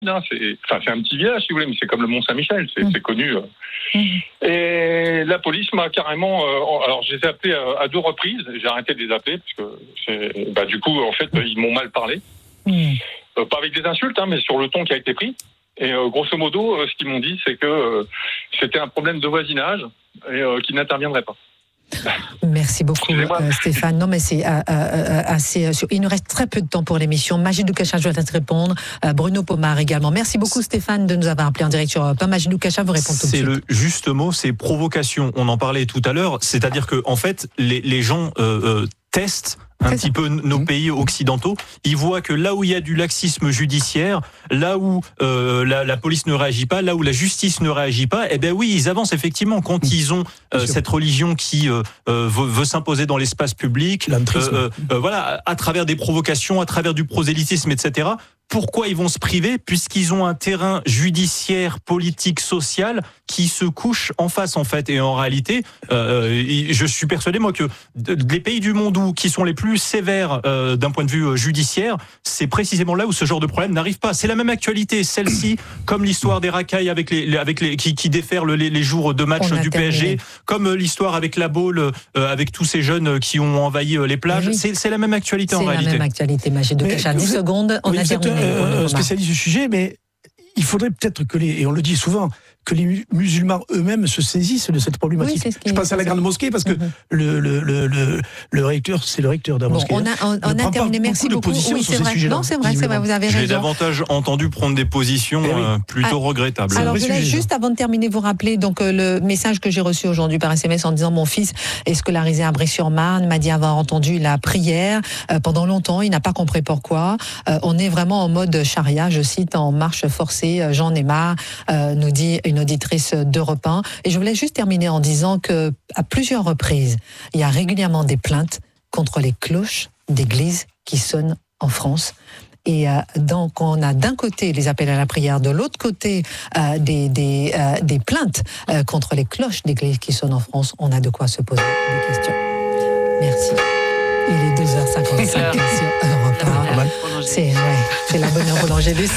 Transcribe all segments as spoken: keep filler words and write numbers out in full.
Hein, c'est, enfin, c'est un petit village, si vous voulez, mais c'est comme le Mont-Saint-Michel, c'est, mmh. c'est connu. Mmh. Et la police m'a carrément... Euh, alors, je les ai appelés à, à deux reprises. J'ai arrêté de les appeler, parce que c'est, bah, du coup, en fait, ils m'ont mal parlé. Mmh. Euh, pas avec des insultes, hein, mais sur le ton qui a été pris. Et euh, grosso modo, euh, ce qu'ils m'ont dit, c'est que euh, c'était un problème de voisinage et euh, qu'ils n'interviendraient pas. Merci beaucoup euh, Stéphane. Non mais c'est euh, euh, assez. Euh, il nous reste très peu de temps pour l'émission. Majidou Kacha, je vais te répondre. Euh, Bruno Pomar également. Merci beaucoup Stéphane de nous avoir appelé en direct sur Europe un. Majidou Kacha vous répond tout de suite. C'est le juste mot, c'est provocation. On en parlait tout à l'heure. C'est-à-dire que en fait, les, les gens euh, euh, testent un c'est petit ça. peu nos mmh. pays occidentaux. Ils voient que là où il y a du laxisme judiciaire, là où euh, la, la police ne réagit pas, là où la justice ne réagit pas, eh ben oui, ils avancent effectivement quand mmh. ils ont euh, cette religion qui euh, euh, veut, veut s'imposer dans l'espace public, euh, euh, euh, voilà, à travers des provocations, à travers du prosélytisme, et cetera. Pourquoi ils vont se priver ? Puisqu'ils ont un terrain judiciaire, politique, social qui se couche en face, en fait. Et en réalité, euh, je suis persuadé, moi, que les pays du monde où, qui sont les plus sévères euh, d'un point de vue judiciaire, c'est précisément là où ce genre de problème n'arrive pas. C'est la même actualité, celle-ci, comme l'histoire des racailles avec les, avec les, qui, qui déferlent les, les jours de match du P S G, comme l'histoire avec la Baule, euh, avec tous ces jeunes qui ont envahi les plages. Oui. C'est, c'est la même actualité, c'est en réalité. C'est la même actualité, Majidou Kacha. dix secondes, on oui, a terminé. Euh, spécialiste du sujet, mais il faudrait peut-être que les, et on le dit souvent, que les musulmans eux-mêmes se saisissent de cette problématique. Oui, je pense à la grande mosquée parce que mm-hmm. le, le, le, le, le recteur, c'est le recteur de la bon, mosquée. On a, on, on a terminé, merci beaucoup. Oui, c'est sur vrai. Ces non, c'est vrai, c'est vrai, vous avez raison. J'ai davantage entendu prendre des positions eh oui. euh, plutôt ah, regrettables. Alors, je voulais juste, avant de terminer, vous rappeler donc, euh, le message que j'ai reçu aujourd'hui par S M S en disant mon fils est scolarisé à Bray-sur-Marne, m'a dit avoir entendu la prière euh, pendant longtemps, il n'a pas compris pourquoi. Euh, on est vraiment en mode charia, je cite, en marche forcée. J'en ai marre, euh, nous dit une auditrice d'Europe un. Et je voulais juste terminer en disant que à plusieurs reprises, il y a régulièrement des plaintes contre les cloches d'église qui sonnent en France. Et euh, donc, on a d'un côté les appels à la prière, de l'autre côté euh, des, des, euh, des plaintes euh, contre les cloches d'église qui sonnent en France. On a de quoi se poser des questions. Merci. Il est deux heures cinquante-cinq sur Europe un. C'est, ouais, c'est la bonne heure pour l'Angélus.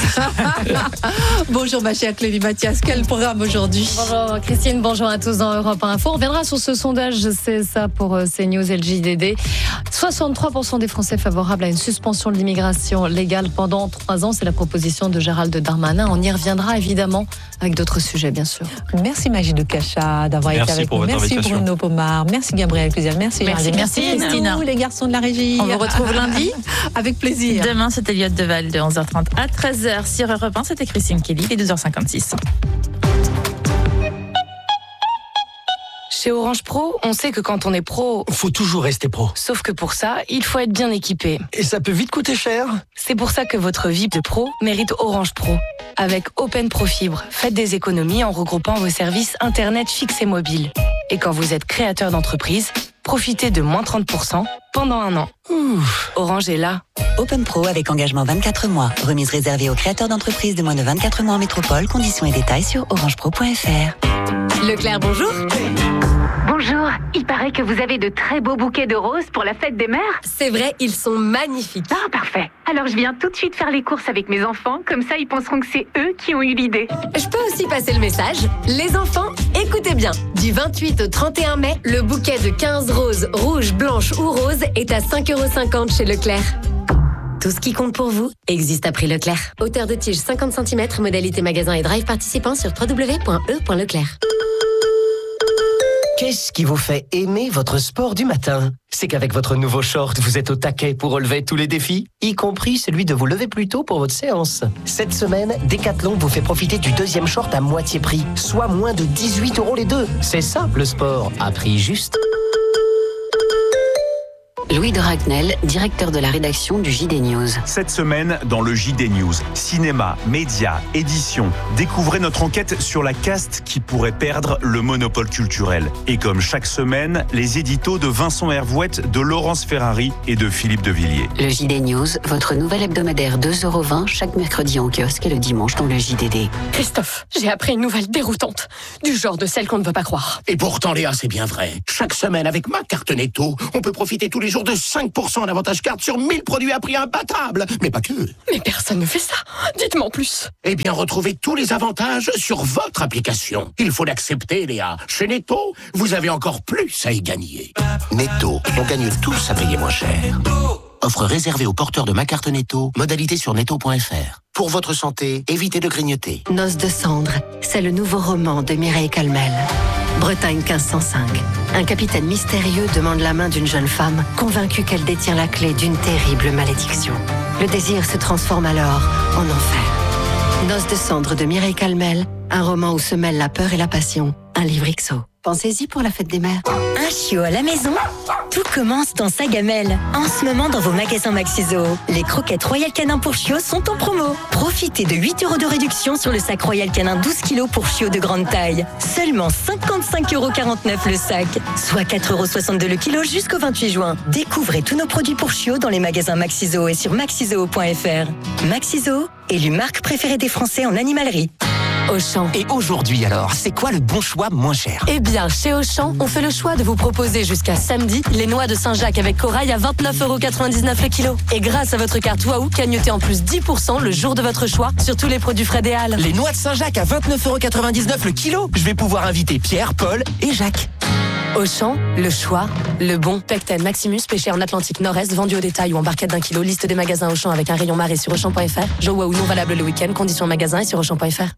Bonjour ma chère Clélie Mathias, quel programme aujourd'hui ? Bonjour Christine, bonjour à tous dans Europe un Info. On reviendra sur ce sondage, c'est ça pour CNews et le J D D. soixante-trois pour cent des Français favorables à une suspension de l'immigration légale pendant trois ans. C'est la proposition de Gérald Darmanin. On y reviendra évidemment avec d'autres sujets, bien sûr. Merci Majidou Kacha d'avoir merci été avec nous. Merci invitation. Bruno Pomar. Merci Gabriel Cluzel. Merci Merci, merci, merci Christine. Les garçons de la régie. On vous retrouve lundi. Avec plaisir. Demain, c'était Elliot Deval de onze heures trente à treize heures sur Europe un. C'était Christine Kelly, il est deux heures cinquante-six. Chez Orange Pro, on sait que quand on est pro, faut toujours rester pro. Sauf que pour ça, il faut être bien équipé. Et ça peut vite coûter cher. C'est pour ça que votre V I P de pro mérite Orange Pro. Avec Open Pro Fibre, faites des économies en regroupant vos services Internet fixe et mobile. Et quand vous êtes créateur d'entreprise, profitez de moins trente pour cent pendant un an. Ouf. Orange est là. Open Pro avec engagement vingt-quatre mois. Remise réservée aux créateurs d'entreprises de moins de vingt-quatre mois en métropole. Conditions et détails sur orange pro point f r. Leclerc, bonjour. Bonjour, il paraît que vous avez de très beaux bouquets de roses pour la fête des mères. C'est vrai, ils sont magnifiques. Ah, parfait. Alors je viens tout de suite faire les courses avec mes enfants, comme ça ils penseront que c'est eux qui ont eu l'idée. Je peux aussi passer le message. Les enfants, écoutez bien. Du vingt-huit au trente et un mai, le bouquet de quinze roses, rouges, blanches ou roses est à cinq euros cinquante chez Leclerc. Tout ce qui compte pour vous existe à prix Leclerc. Hauteur de tige cinquante centimètres, modalité magasin et drive participant sur w w w point e point leclerc. Qu'est-ce qui vous fait aimer votre sport du matin ? C'est qu'avec votre nouveau short, vous êtes au taquet pour relever tous les défis, y compris celui de vous lever plus tôt pour votre séance. Cette semaine, Decathlon vous fait profiter du deuxième short à moitié prix, soit moins de dix-huit euros les deux. C'est ça, le sport, à prix juste. Louis de Ragnel, directeur de la rédaction du J D News. Cette semaine, dans le J D News, cinéma, médias, édition, découvrez notre enquête sur la caste qui pourrait perdre le monopole culturel. Et comme chaque semaine, les éditos de Vincent Hervouette, de Laurence Ferrari et de Philippe de Villiers. Le J D News, votre nouvel hebdomadaire deux euros vingt chaque mercredi en kiosque et le dimanche dans le J D D. Christophe, j'ai appris une nouvelle déroutante, du genre de celle qu'on ne veut pas croire. Et pourtant, Léa, c'est bien vrai. Chaque semaine, avec ma carte Netto, on peut profiter tous les jours de cinq pour cent d'avantage carte sur mille produits à prix imbattable. Mais pas que. Mais personne ne fait ça. Dites-moi en plus. Eh bien, retrouvez tous les avantages sur votre application. Il faut l'accepter, Léa. Chez Netto, vous avez encore plus à y gagner. Netto, on gagne tous à payer moins cher. Offre réservée aux porteurs de ma carte Netto. Modalité sur netto point f r. Pour votre santé, évitez de grignoter. Noces de cendres, c'est le nouveau roman de Mireille Calmel. Bretagne quinze cent cinq. Un capitaine mystérieux demande la main d'une jeune femme, convaincue qu'elle détient la clé d'une terrible malédiction. Le désir se transforme alors en enfer. Noces de cendres de Mireille Calmel, un roman où se mêlent la peur et la passion. Un livre X O. Pensez-y pour la fête des mères. Un chiot à la maison? Tout commence dans sa gamelle. En ce moment, dans vos magasins Maxiso, les croquettes Royal Canin pour chiots sont en promo. Profitez de huit euros de réduction sur le sac Royal Canin douze kilos pour chiots de grande taille. Seulement cinquante-cinq euros quarante-neuf le sac, soit quatre euros soixante-deux le kilo jusqu'au vingt-huit juin. Découvrez tous nos produits pour chiots dans les magasins Maxiso et sur maxiso point f r. Maxiso, élu marque préférée des Français en animalerie. Auchan. Et aujourd'hui alors, c'est quoi le bon choix moins cher? Eh bien, chez Auchan, on fait le choix de vous proposer jusqu'à samedi les noix de Saint-Jacques avec corail à vingt-neuf euros quatre-vingt-dix-neuf le kilo. Et grâce à votre carte Waouh, cagnotez en plus dix pour cent le jour de votre choix sur tous les produits Fred et Halles. Les noix de Saint-Jacques à vingt-neuf euros quatre-vingt-dix-neuf le kilo. Je vais pouvoir inviter Pierre, Paul et Jacques. Auchan, le choix, le bon. Pecten Maximus, pêché en Atlantique Nord-Est, vendu au détail ou en barquette d'un kilo. Liste des magasins Auchan avec un rayon marée sur auchan point f r. Jeux Waouh non valable le week-end. Conditions magasin et sur auchan point f r.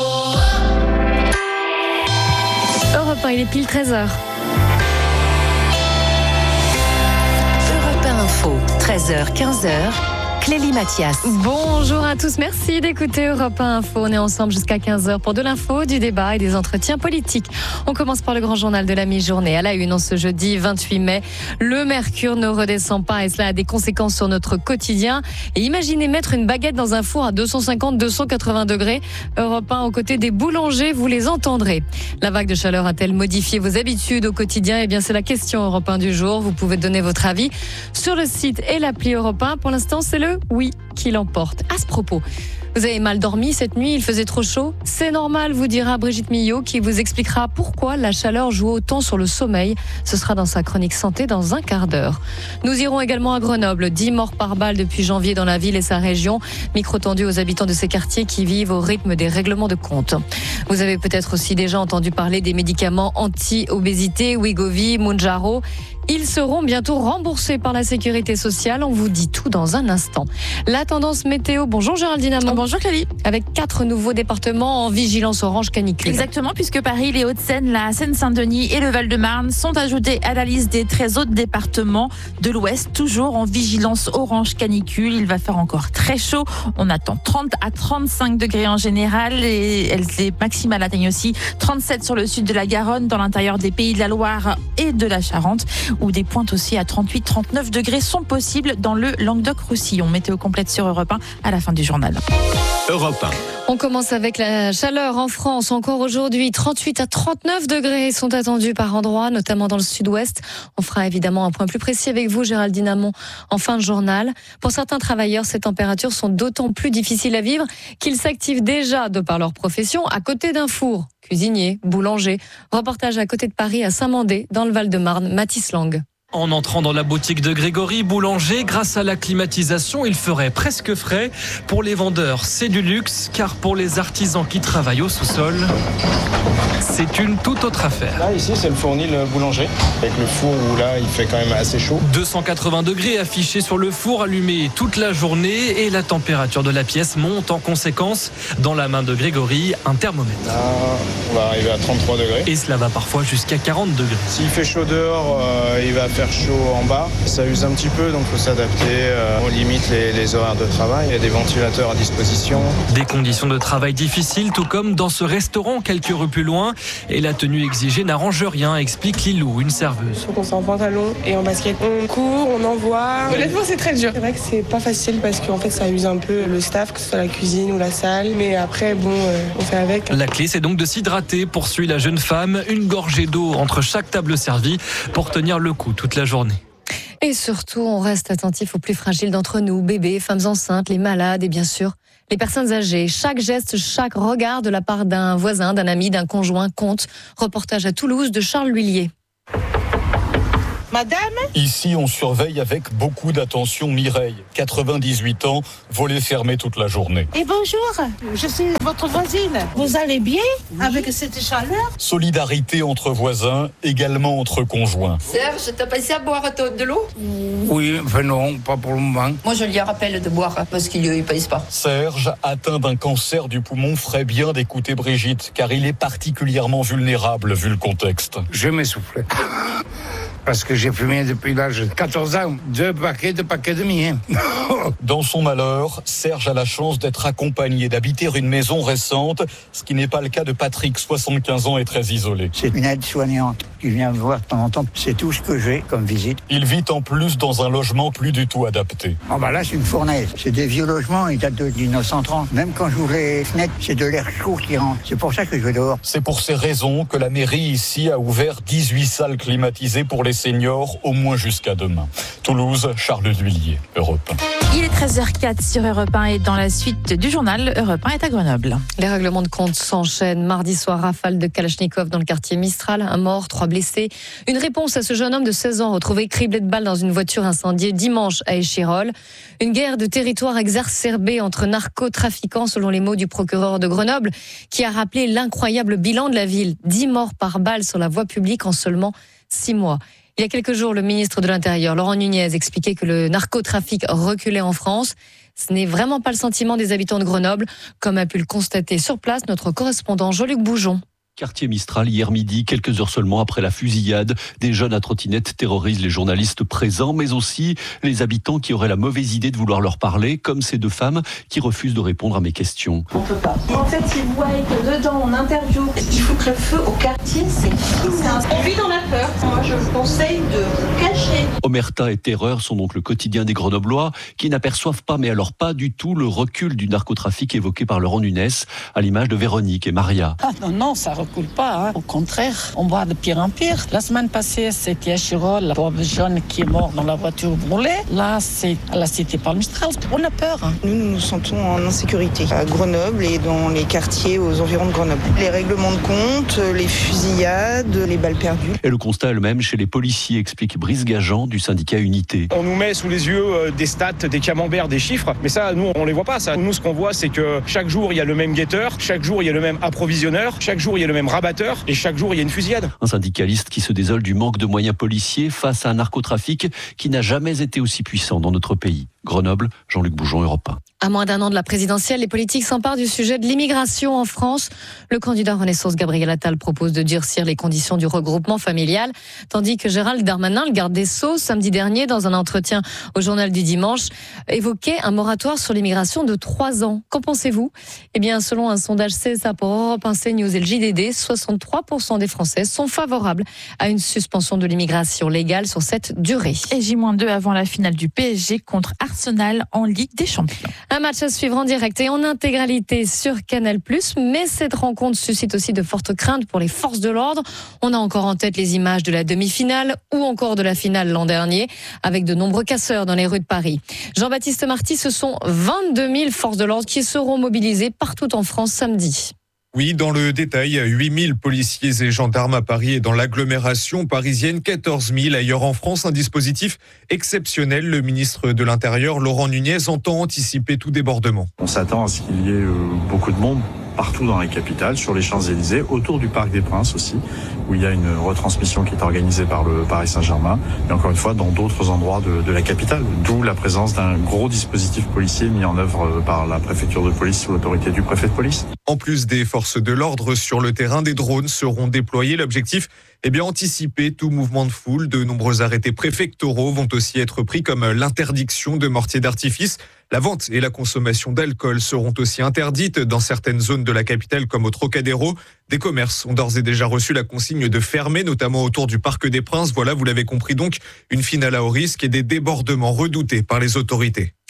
Europe un, il est pile treize heures. Europe un Info, treize heures quinze heures. Clélie Mathias. Bonjour à tous, merci d'écouter Europe un Info. On est ensemble jusqu'à quinze heures pour de l'info, du débat et des entretiens politiques. On commence par le grand journal de la mi-journée. À la une, en ce jeudi vingt-huit mai, le mercure ne redescend pas et cela a des conséquences sur notre quotidien. Et imaginez mettre une baguette dans un four à deux cent cinquante à deux cent quatre-vingts degrés. Europe un aux côtés des boulangers, vous les entendrez. La vague de chaleur a-t-elle modifié vos habitudes au quotidien? Eh bien, c'est la question Europe un du jour. Vous pouvez donner votre avis sur le site et l'appli Europe un. Pour l'instant, c'est le oui qui l'emporte. À ce propos, vous avez mal dormi cette nuit, il faisait trop chaud? C'est normal, vous dira Brigitte Millot, qui vous expliquera pourquoi la chaleur joue autant sur le sommeil. Ce sera dans sa chronique santé dans un quart d'heure. Nous irons également à Grenoble. dix morts par balle depuis janvier dans la ville et sa région. Micro tendu aux habitants de ces quartiers qui vivent au rythme des règlements de compte. Vous avez peut-être aussi déjà entendu parler des médicaments anti-obésité, Wegovy, Mounjaro. Ils seront bientôt remboursés par la sécurité sociale. On vous dit tout dans un instant. La tendance météo. Bonjour Géraldine Amand. Bonjour Clélie. Avec quatre nouveaux départements en vigilance orange canicule. Exactement, puisque Paris, les Hauts-de-Seine, la Seine-Saint-Denis et le Val-de-Marne sont ajoutés à la liste des treize autres départements de l'Ouest, toujours en vigilance orange canicule. Il va faire encore très chaud. On attend trente à trente-cinq degrés en général et les maximales atteignent aussi trente-sept sur le sud de la Garonne, dans l'intérieur des Pays de la Loire et de la Charente, où des pointes aussi à trente-huit à trente-neuf degrés sont possibles dans le Languedoc-Roussillon. Météo complète sur Europe un à la fin du journal. Europe un. On commence avec la chaleur en France. Encore aujourd'hui, trente-huit à trente-neuf degrés sont attendus par endroits, notamment dans le sud-ouest. On fera évidemment un point plus précis avec vous, Géraldine Amont, en fin de journal. Pour certains travailleurs, ces températures sont d'autant plus difficiles à vivre qu'ils s'activent déjà de par leur profession à côté d'un four. Cuisinier, boulanger. Reportage à côté de Paris, à Saint-Mandé, dans le Val-de-Marne. Mathis Lang. En entrant dans la boutique de Grégory Boulanger, grâce à la climatisation, il ferait presque frais. Pour les vendeurs, c'est du luxe, car pour les artisans qui travaillent au sous-sol, c'est une toute autre affaire. Là, ici, c'est le fournil boulanger, avec le four où là, il fait quand même assez chaud. deux cent quatre-vingts degrés affichés sur le four, allumé toute la journée, et la température de la pièce monte en conséquence. Dans la main de Grégory, un thermomètre. Là, on va arriver à trente-trois degrés. Et cela va parfois jusqu'à quarante degrés. S'il fait chaud dehors, euh, il va faire chaud en bas. Ça use un petit peu, donc il faut s'adapter. Euh, on limite les, les horaires de travail. Il y a des ventilateurs à disposition. Des conditions de travail difficiles, tout comme dans ce restaurant quelques rues plus loin. Et la tenue exigée n'arrange rien, explique Lilou, une serveuse. Il faut qu'on soit en pantalon et en basket. On court, on envoie. Honnêtement, c'est très dur. C'est vrai que c'est pas facile parce qu'en fait, ça use un peu le staff, que ce soit la cuisine ou la salle. Mais après, bon, euh, on fait avec. La clé, c'est donc de s'hydrater, poursuit la jeune femme. Une gorgée d'eau entre chaque table servie pour tenir le coup toute la journée. Et surtout, on reste attentif aux plus fragiles d'entre nous, bébés, femmes enceintes, les malades et bien sûr, les personnes âgées. Chaque geste, chaque regard de la part d'un voisin, d'un ami, d'un conjoint compte. Reportage à Toulouse de Charles L'Huillier. Madame ? Ici, on surveille avec beaucoup d'attention Mireille, quatre-vingt-dix-huit ans, volet fermé toute la journée. Et bonjour, je suis votre voisine. Vous allez bien avec cette chaleur ? Solidarité entre voisins, également entre conjoints. Serge, t'as passé à boire de l'eau ? Oui, enfin non, pas pour le moment. Moi, je lui rappelle de boire parce qu'il ne pèse pas. Serge, atteint d'un cancer du poumon, ferait bien d'écouter Brigitte, car il est particulièrement vulnérable vu le contexte. Je m'essouffle. Parce que j'ai fumé depuis l'âge de quatorze ans, deux paquets, deux paquets de demi. Dans son malheur, Serge a la chance d'être accompagné, d'habiter une maison récente, ce qui n'est pas le cas de Patrick, soixante-quinze ans et très isolé. C'est une aide-soignante qui vient me voir de temps en temps. C'est tout ce que j'ai comme visite. Il vit en plus dans un logement plus du tout adapté. Oh bah là, c'est une fournaise. C'est des vieux logements, ils datent de mille neuf cent trente. Même quand j'ouvre les fenêtres, c'est de l'air chaud qui rentre. C'est pour ça que je vais dehors. C'est pour ces raisons que la mairie ici a ouvert dix-huit salles climatisées pour les seniors, au moins jusqu'à demain. Toulouse, Charles Duillier, Europe un. Il est treize heures quatre sur Europe un et dans la suite du journal, Europe un est à Grenoble. Les règlements de compte s'enchaînent. Mardi soir, rafale de Kalachnikov dans le quartier Mistral. Un mort, trois blessés. Une réponse à ce jeune homme de seize ans retrouvé criblé de balles dans une voiture incendiée dimanche à Échirolles. Une guerre de territoire exacerbée entre narcotrafiquants, selon les mots du procureur de Grenoble, qui a rappelé l'incroyable bilan de la ville. dix morts par balle sur la voie publique en seulement six mois. Il y a quelques jours, le ministre de l'Intérieur, Laurent Nunez, expliquait que le narcotrafic reculait en France. Ce n'est vraiment pas le sentiment des habitants de Grenoble, comme a pu le constater sur place notre correspondant Jean-Luc Boujon. Quartier Mistral, hier midi, quelques heures seulement après la fusillade, des jeunes à trottinette terrorisent les journalistes présents, mais aussi les habitants qui auraient la mauvaise idée de vouloir leur parler, comme ces deux femmes qui refusent de répondre à mes questions. On peut pas. En fait, ils voient que dedans, on interview, il fout le feu au quartier, c'est on vit dans la peur. Moi, je vous conseille de vous cacher. Omerta et Terreur sont donc le quotidien des Grenoblois qui n'aperçoivent pas, mais alors pas du tout, le recul du narcotrafic évoqué par Laurent Nunez, à l'image de Véronique et Maria. Ah non, non, ça recule pas. Hein. Au contraire, on voit de pire en pire. La semaine passée, c'était à Chirol, la pauvre jeune qui est mort dans la voiture brûlée. Là, c'est à la cité par Mistral. On a peur. Hein. Nous, nous nous sentons en insécurité à Grenoble et dans les quartiers aux environs de Grenoble. Les règlements de compte, les fusillades, les balles perdues. Et le constat est le même chez les policiers, explique Brice Gajan du syndicat Unité. On nous met sous les yeux des stats, des camemberts, des chiffres, mais ça, nous, on les voit pas. Ça. Nous, ce qu'on voit, c'est que chaque jour, il y a le même guetteur, chaque jour, il y a le même approvisionneur, chaque jour, il y a le même rabatteur, et chaque jour, il y a une fusillade. Un syndicaliste qui se désole du manque de moyens policiers face à un narcotrafic qui n'a jamais été aussi puissant dans notre pays. Grenoble, Jean-Luc Boujon, Europe un. À moins d'un an de la présidentielle, les politiques s'emparent du sujet de l'immigration en France. Le candidat Renaissance Gabriel Attal propose de durcir les conditions du regroupement familial, tandis que Gérald Darmanin, le garde des Sceaux, samedi dernier, dans un entretien au journal du dimanche, évoquait un moratoire sur l'immigration de trois ans. Qu'en pensez-vous ? Eh bien, selon un sondage C S A pour Europe un, CNews et le J D D, soixante-trois pour cent des Français sont favorables à une suspension de l'immigration légale sur cette durée. Et J deux avant la finale du P S G contre Arsenal en Ligue des Champions. Un match à suivre en direct et en intégralité sur Canal plus, mais cette rencontre suscite aussi de fortes craintes pour les forces de l'ordre. On a encore en tête les images de la demi-finale ou encore de la finale l'an dernier, avec de nombreux casseurs dans les rues de Paris. Jean-Baptiste Marty, ce sont vingt-deux mille forces de l'ordre qui seront mobilisées partout en France samedi. Oui, dans le détail, huit mille policiers et gendarmes à Paris et dans l'agglomération parisienne, quatorze mille ailleurs en France. Un dispositif exceptionnel. Le ministre de l'Intérieur, Laurent Nunez, entend anticiper tout débordement. On s'attend à ce qu'il y ait beaucoup de monde partout dans la capitale, sur les Champs-Élysées, autour du Parc des Princes aussi, où il y a une retransmission qui est organisée par le Paris Saint-Germain, et encore une fois dans d'autres endroits de, de la capitale. D'où la présence d'un gros dispositif policier mis en œuvre par la préfecture de police sous l'autorité du préfet de police. En plus des forces de l'ordre sur le terrain, des drones seront déployés. L'objectif, eh bien, anticiper tout mouvement de foule. De nombreux arrêtés préfectoraux vont aussi être pris, comme l'interdiction de mortiers d'artifice. La vente et la consommation d'alcool seront aussi interdites dans certaines zones de la capitale, comme au Trocadéro. Des commerces ont d'ores et déjà reçu la consigne de fermer, notamment autour du Parc des Princes. Voilà, vous l'avez compris donc, une finale à haut risque et des débordements redoutés par les autorités.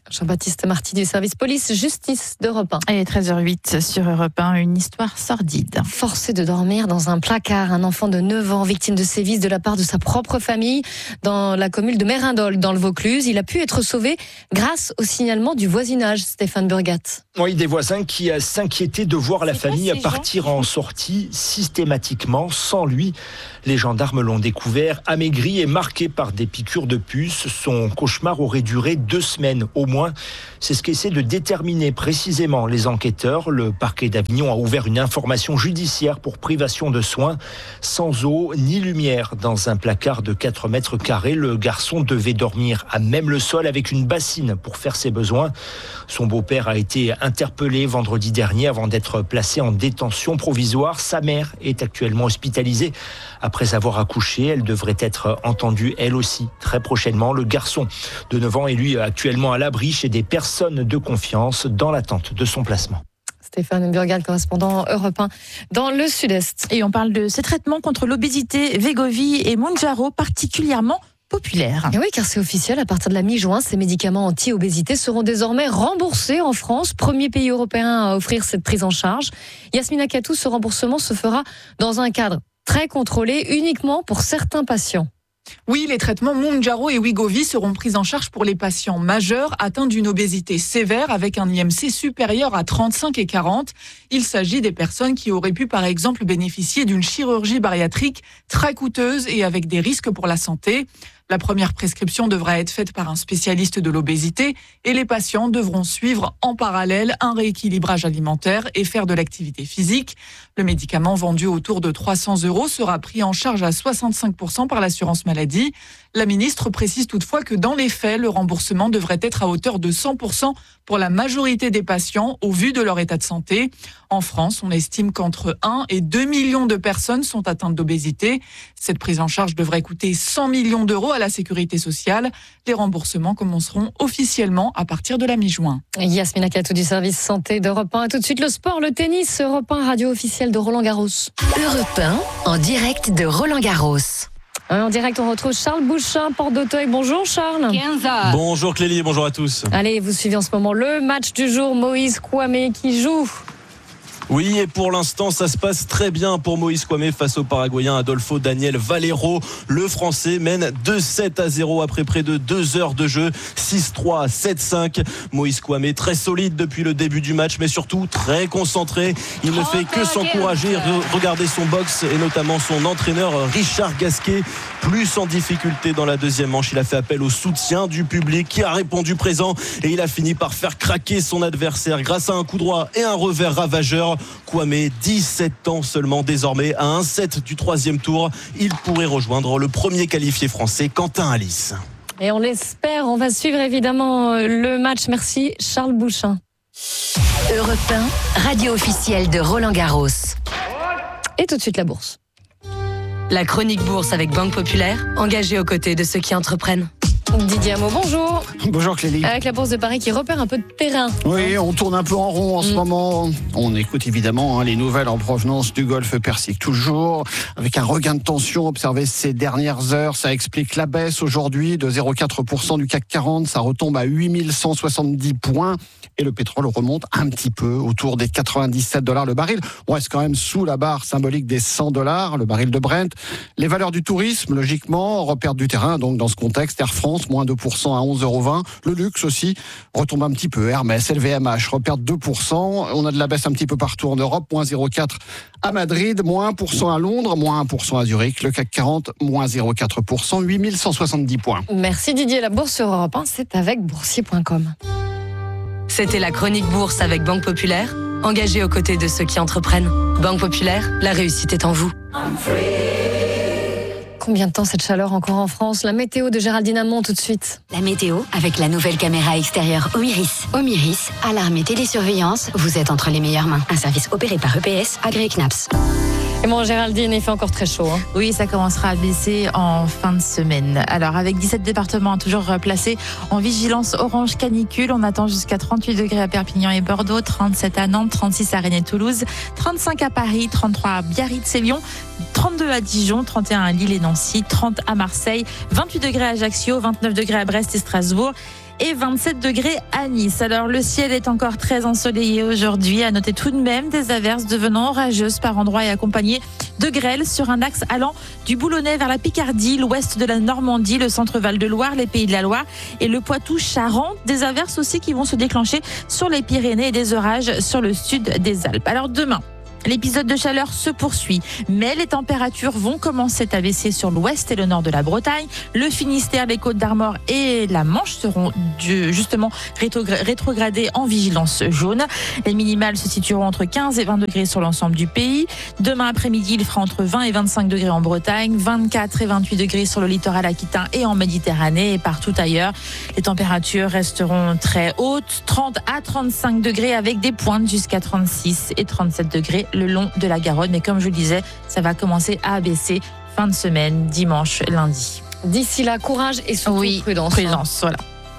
Jean-Baptiste Marty du service police-justice d'Europe un. Et treize heures huit sur Europe un, une histoire sordide. Forcé de dormir dans un placard, un enfant de neuf ans victime de sévices de la part de sa propre famille dans la commune de Mérindol, dans le Vaucluse. Il a pu être sauvé grâce au signalement du voisinage, Stéphane Burgat. Oui, des voisins qui s'inquiétaient de voir la famille partir en sortie systématiquement sans lui. Les gendarmes l'ont découvert amaigri et marqué par des piqûres de puces. Son cauchemar aurait duré deux semaines au moins. C'est ce qu'essaient de déterminer précisément les enquêteurs. Le parquet d'Avignon a ouvert une information judiciaire pour privation de soins. Sans eau ni lumière dans un placard de quatre mètres carrés, le garçon devait dormir à même le sol avec une bassine pour faire ses besoins. Son beau-père a été interpellé vendredi dernier avant d'être placé en détention provisoire. Sa mère est actuellement hospitalisée après avoir accouché. Elle devrait être entendue elle aussi très prochainement. Le garçon de neuf ans est lui actuellement à l'abri chez des personnes de confiance dans l'attente de son placement. Stéphane Burgal, correspondant Europe un dans le Sud-Est. Et on parle de ces traitements contre l'obésité, Wegovy et Mounjaro, particulièrement populaire. Et oui, car c'est officiel, à partir de la mi-juin, ces médicaments anti-obésité seront désormais remboursés en France, premier pays européen à offrir cette prise en charge. Yasmina Katou, ce remboursement se fera dans un cadre très contrôlé, uniquement pour certains patients. Oui, les traitements Mounjaro et Wegovy seront pris en charge pour les patients majeurs atteints d'une obésité sévère avec un I M C supérieur à trente-cinq et quarante. Il s'agit des personnes qui auraient pu par exemple bénéficier d'une chirurgie bariatrique très coûteuse et avec des risques pour la santé. La première prescription devra être faite par un spécialiste de l'obésité et les patients devront suivre en parallèle un rééquilibrage alimentaire et faire de l'activité physique. Le médicament vendu autour de trois cents euros sera pris en charge à soixante-cinq pour cent par l'assurance maladie. La ministre précise toutefois que dans les faits, le remboursement devrait être à hauteur de cent pour cent pour la majorité des patients au vu de leur état de santé. En France, on estime qu'entre un et deux millions de personnes sont atteintes d'obésité. Cette prise en charge devrait coûter cent millions d'euros à la sécurité sociale. Les remboursements commenceront officiellement à partir de la mi-juin. Yasmina Katou du service santé d'Europe un. Tout de suite le sport, le tennis, Europe un, radio officielle de Roland Garros. Europe un, en direct de Roland Garros. En direct, on retrouve Charles Bouchin, Porte d'Auteuil. Bonjour Charles. Bonjour Clélie, bonjour à tous. Allez, vous suivez en ce moment le match du jour, Moïse Kouamé qui joue. Oui, et pour l'instant, ça se passe très bien pour Moïse Kouamé face au Paraguayen Adolfo Daniel Valero. Le Français mène deux sept à zéro après près de deux heures de jeu. six trois, sept cinq. Moïse Kouamé très solide depuis le début du match, mais surtout très concentré. Il ne fait que s'encourager, regarder son box et notamment son entraîneur Richard Gasquet. Plus en difficulté dans la deuxième manche. Il a fait appel au soutien du public qui a répondu présent et il a fini par faire craquer son adversaire grâce à un coup droit et un revers ravageur. Kouamé, dix-sept ans seulement désormais, à un sept du troisième tour. Il pourrait rejoindre le premier qualifié français, Quentin Alice. Et on l'espère, on va suivre évidemment le match. Merci Charles Bouchin. Europe un, radio officielle de Roland Garros. Et tout de suite la bourse. La chronique bourse avec Banque Populaire, engagée aux côtés de ceux qui entreprennent. Didier Hameau, bonjour. Bonjour Clélie. Avec la Bourse de Paris qui repère un peu de terrain. Oui, on tourne un peu en rond en mmh. ce moment. On écoute évidemment hein, les nouvelles en provenance du Golfe Persique. Toujours avec un regain de tension observé ces dernières heures. Ça explique la baisse aujourd'hui de zéro virgule quatre pour cent du C A C quarante. Ça retombe à huit mille cent soixante-dix points. Et le pétrole remonte un petit peu autour des quatre-vingt-dix-sept dollars le baril. On reste quand même sous la barre symbolique des cent dollars, le baril de Brent. Les valeurs du tourisme, logiquement, repèrent du terrain. Donc dans ce contexte, Air France, moins deux pour cent à onze euros vingt. Le luxe aussi retombe un petit peu. Hermès, L V M H repèrent deux pour cent. On a de la baisse un petit peu partout en Europe, moins zéro virgule quatre pour cent à Madrid, moins un pour cent à Londres, moins un pour cent à Zurich. Le C A C quarante, moins zéro virgule quatre pour cent, huit mille cent soixante-dix points. Merci Didier. La Bourse sur Europe un, c'est avec boursier point com. C'était la chronique bourse avec Banque Populaire, engagée aux côtés de ceux qui entreprennent. Banque Populaire, la réussite est en vous. Combien de temps cette chaleur encore en France? La météo de Géraldine Amont tout de suite. La météo avec la nouvelle caméra extérieure Omiris. Omiris, alarme et télésurveillance, vous êtes entre les meilleures mains. Un service opéré par E P S, agréé C N A P S. Et bon, Géraldine, il fait encore très chaud. Hein. Oui, ça commencera à baisser en fin de semaine. Alors, avec dix-sept départements toujours placés en vigilance orange canicule, on attend jusqu'à trente-huit degrés à Perpignan et Bordeaux, trente-sept à Nantes, trente-six à Rennes et Toulouse, trente-cinq à Paris, trente-trois à Biarritz et Lyon, trente-deux à Dijon, trente et un à Lille et Nancy, trente à Marseille, vingt-huit degrés à Ajaccio, vingt-neuf degrés à Brest et Strasbourg. et vingt-sept degrés à Nice. Alors le ciel est encore très ensoleillé aujourd'hui. À noter tout de même des averses devenant orageuses par endroits et accompagnées de grêle sur un axe allant du Boulonnais vers la Picardie, l'ouest de la Normandie, le centre Val-de-Loire, les Pays de la Loire et le Poitou-Charentes. Des averses aussi qui vont se déclencher sur les Pyrénées et des orages sur le sud des Alpes. Alors demain, l'épisode de chaleur se poursuit, mais les températures vont commencer à baisser sur l'ouest et le nord de la Bretagne. Le Finistère, les Côtes-d'Armor et la Manche seront justement rétrogradées en vigilance jaune. Les minimales se situeront entre quinze et vingt degrés sur l'ensemble du pays. Demain après-midi, il fera entre vingt et vingt-cinq degrés en Bretagne, vingt-quatre et vingt-huit degrés sur le littoral aquitain et en Méditerranée et partout ailleurs. Les températures resteront très hautes, trente à trente-cinq degrés avec des pointes jusqu'à trente-six et trente-sept degrés le long de la Garonne. Mais comme je le disais, ça va commencer à baisser fin de semaine, dimanche, lundi. D'ici là, courage et surtout oui, prudence. Prudence, voilà.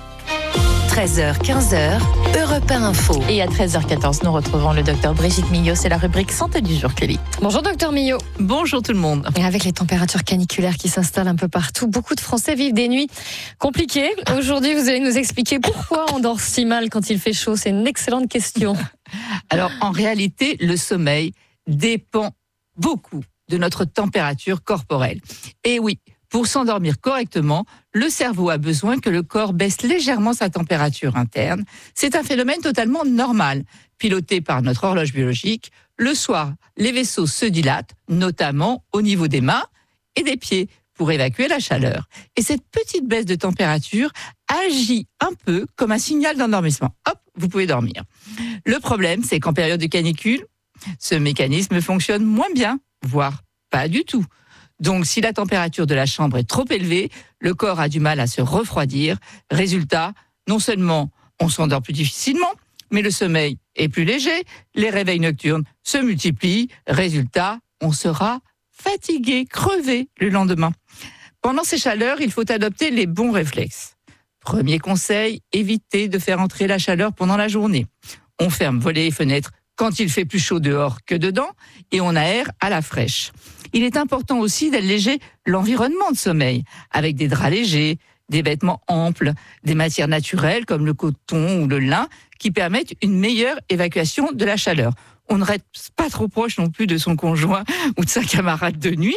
treize heures, quinze heures, Europe un Info. Et à treize heures quatorze, nous retrouvons le docteur Brigitte Millot. C'est la rubrique Santé du jour, Clélie. Bonjour docteur Millot. Bonjour tout le monde. Et avec les températures caniculaires qui s'installent un peu partout, beaucoup de Français vivent des nuits compliquées. Aujourd'hui, vous allez nous expliquer pourquoi on dort si mal quand il fait chaud. C'est une excellente question. Alors, en réalité, le sommeil dépend beaucoup de notre température corporelle. Et oui, pour s'endormir correctement, le cerveau a besoin que le corps baisse légèrement sa température interne. C'est un phénomène totalement normal, piloté par notre horloge biologique. Le soir, les vaisseaux se dilatent, notamment au niveau des mains et des pieds, pour évacuer la chaleur. Et cette petite baisse de température agit un peu comme un signal d'endormissement. Hop, vous pouvez dormir. Le problème, c'est qu'en période de canicule, ce mécanisme fonctionne moins bien, voire pas du tout. Donc, si la température de la chambre est trop élevée, le corps a du mal à se refroidir. Résultat, non seulement on s'endort plus difficilement, mais le sommeil est plus léger, les réveils nocturnes se multiplient. Résultat, on sera fatigué, crevé le lendemain. Pendant ces chaleurs, il faut adopter les bons réflexes. Premier conseil, évitez de faire entrer la chaleur pendant la journée. On ferme volets et fenêtres quand il fait plus chaud dehors que dedans et on aère à la fraîche. Il est important aussi d'alléger l'environnement de sommeil avec des draps légers, des vêtements amples, des matières naturelles comme le coton ou le lin qui permettent une meilleure évacuation de la chaleur. On ne reste pas trop proche non plus de son conjoint ou de sa camarade de nuit.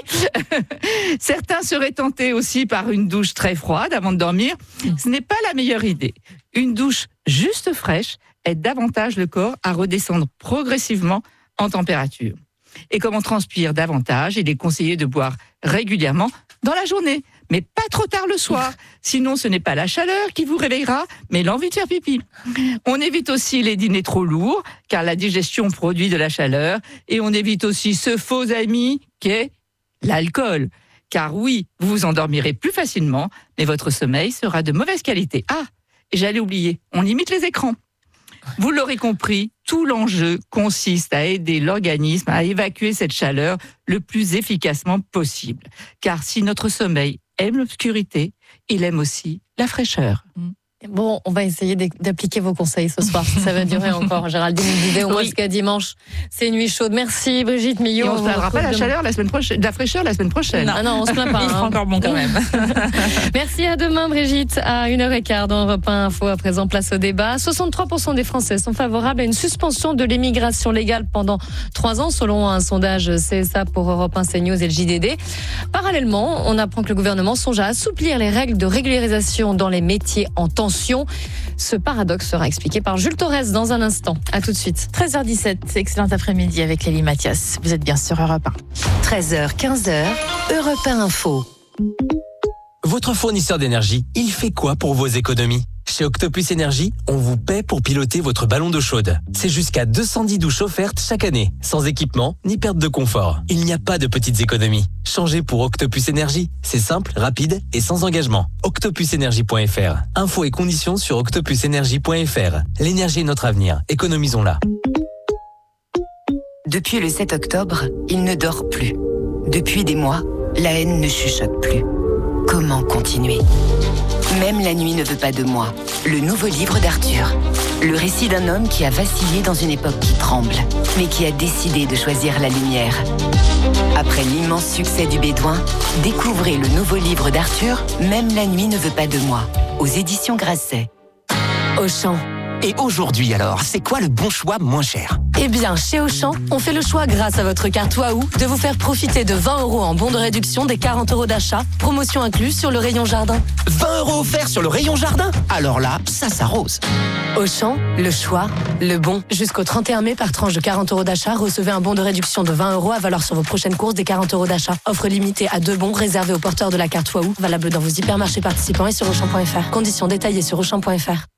Certains seraient tentés aussi par une douche très froide avant de dormir. Ce n'est pas la meilleure idée. Une douche juste fraîche aide davantage le corps à redescendre progressivement en température. Et comme on transpire davantage, il est conseillé de boire régulièrement dans la journée, mais pas trop tard le soir. Sinon, ce n'est pas la chaleur qui vous réveillera, mais l'envie de faire pipi. On évite aussi les dîners trop lourds, car la digestion produit de la chaleur. Et on évite aussi ce faux ami qu'est l'alcool. Car oui, vous vous endormirez plus facilement, mais votre sommeil sera de mauvaise qualité. Ah, et j'allais oublier, on limite les écrans. Vous l'aurez compris, tout l'enjeu consiste à aider l'organisme à évacuer cette chaleur le plus efficacement possible. Car si notre sommeil aime l'obscurité, il aime aussi la fraîcheur. Bon, on va essayer d'appliquer vos conseils ce soir. Ça va durer encore. Géraldine nous disait au moins oui. Jusqu'à dimanche. C'est nuit chaude. Merci Brigitte Millot. Et on ne se plaindra pas de la chaleur la semaine prochaine, de la fraîcheur la semaine prochaine. Non, ah non on se plaint pas. Il fera hein. encore bon quand même. Merci, à demain Brigitte. À une heure quinze dans Europe un Info. À présent, place au débat. soixante-trois pour cent des Français sont favorables à une suspension de l'immigration légale pendant trois ans, selon un sondage C S A pour Europe un, CNews et le J D D. Parallèlement, on apprend que le gouvernement songe à assouplir les règles de régularisation dans les métiers en tension. Ce paradoxe sera expliqué par Jules Torres dans un instant. À tout de suite. treize heures dix-sept, excellent après-midi avec Lélie Mathias. Vous êtes bien sur Europe un. treize heures, quinze heures, Europe un Info. Votre fournisseur d'énergie, il fait quoi pour vos économies ? Chez Octopus Énergie, on vous paie pour piloter votre ballon d'eau chaude. C'est jusqu'à deux cent dix douches offertes chaque année, sans équipement ni perte de confort. Il n'y a pas de petites économies. Changez pour Octopus Énergie. C'est simple, rapide et sans engagement. octopus énergie point f r. Infos et conditions sur octopus énergie point f r. L'énergie est notre avenir. Économisons-la. Depuis le sept octobre, il ne dort plus. Depuis des mois, la haine ne chuchote plus. Comment continuer ? Même la nuit ne veut pas de moi. Le nouveau livre d'Arthur. Le récit d'un homme qui a vacillé dans une époque qui tremble, mais qui a décidé de choisir la lumière. Après l'immense succès du Bédouin, découvrez le nouveau livre d'Arthur, Même la nuit ne veut pas de moi, aux éditions Grasset. Auchan. Et aujourd'hui alors, c'est quoi le bon choix moins cher ? Eh bien, chez Auchan, on fait le choix grâce à votre carte Waouh de vous faire profiter de vingt euros en bon de réduction des quarante euros d'achat, promotion incluse sur le rayon jardin. vingt euros offerts sur le rayon jardin ? Alors là, ça s'arrose. Auchan, le choix, le bon. Jusqu'au trente et un mai, par tranche de quarante euros d'achat, recevez un bon de réduction de vingt euros à valoir sur vos prochaines courses des quarante euros d'achat. Offre limitée à deux bons réservés aux porteurs de la carte Waouh, valable dans vos hypermarchés participants et sur auchan point f r. Conditions détaillées sur auchan point f r.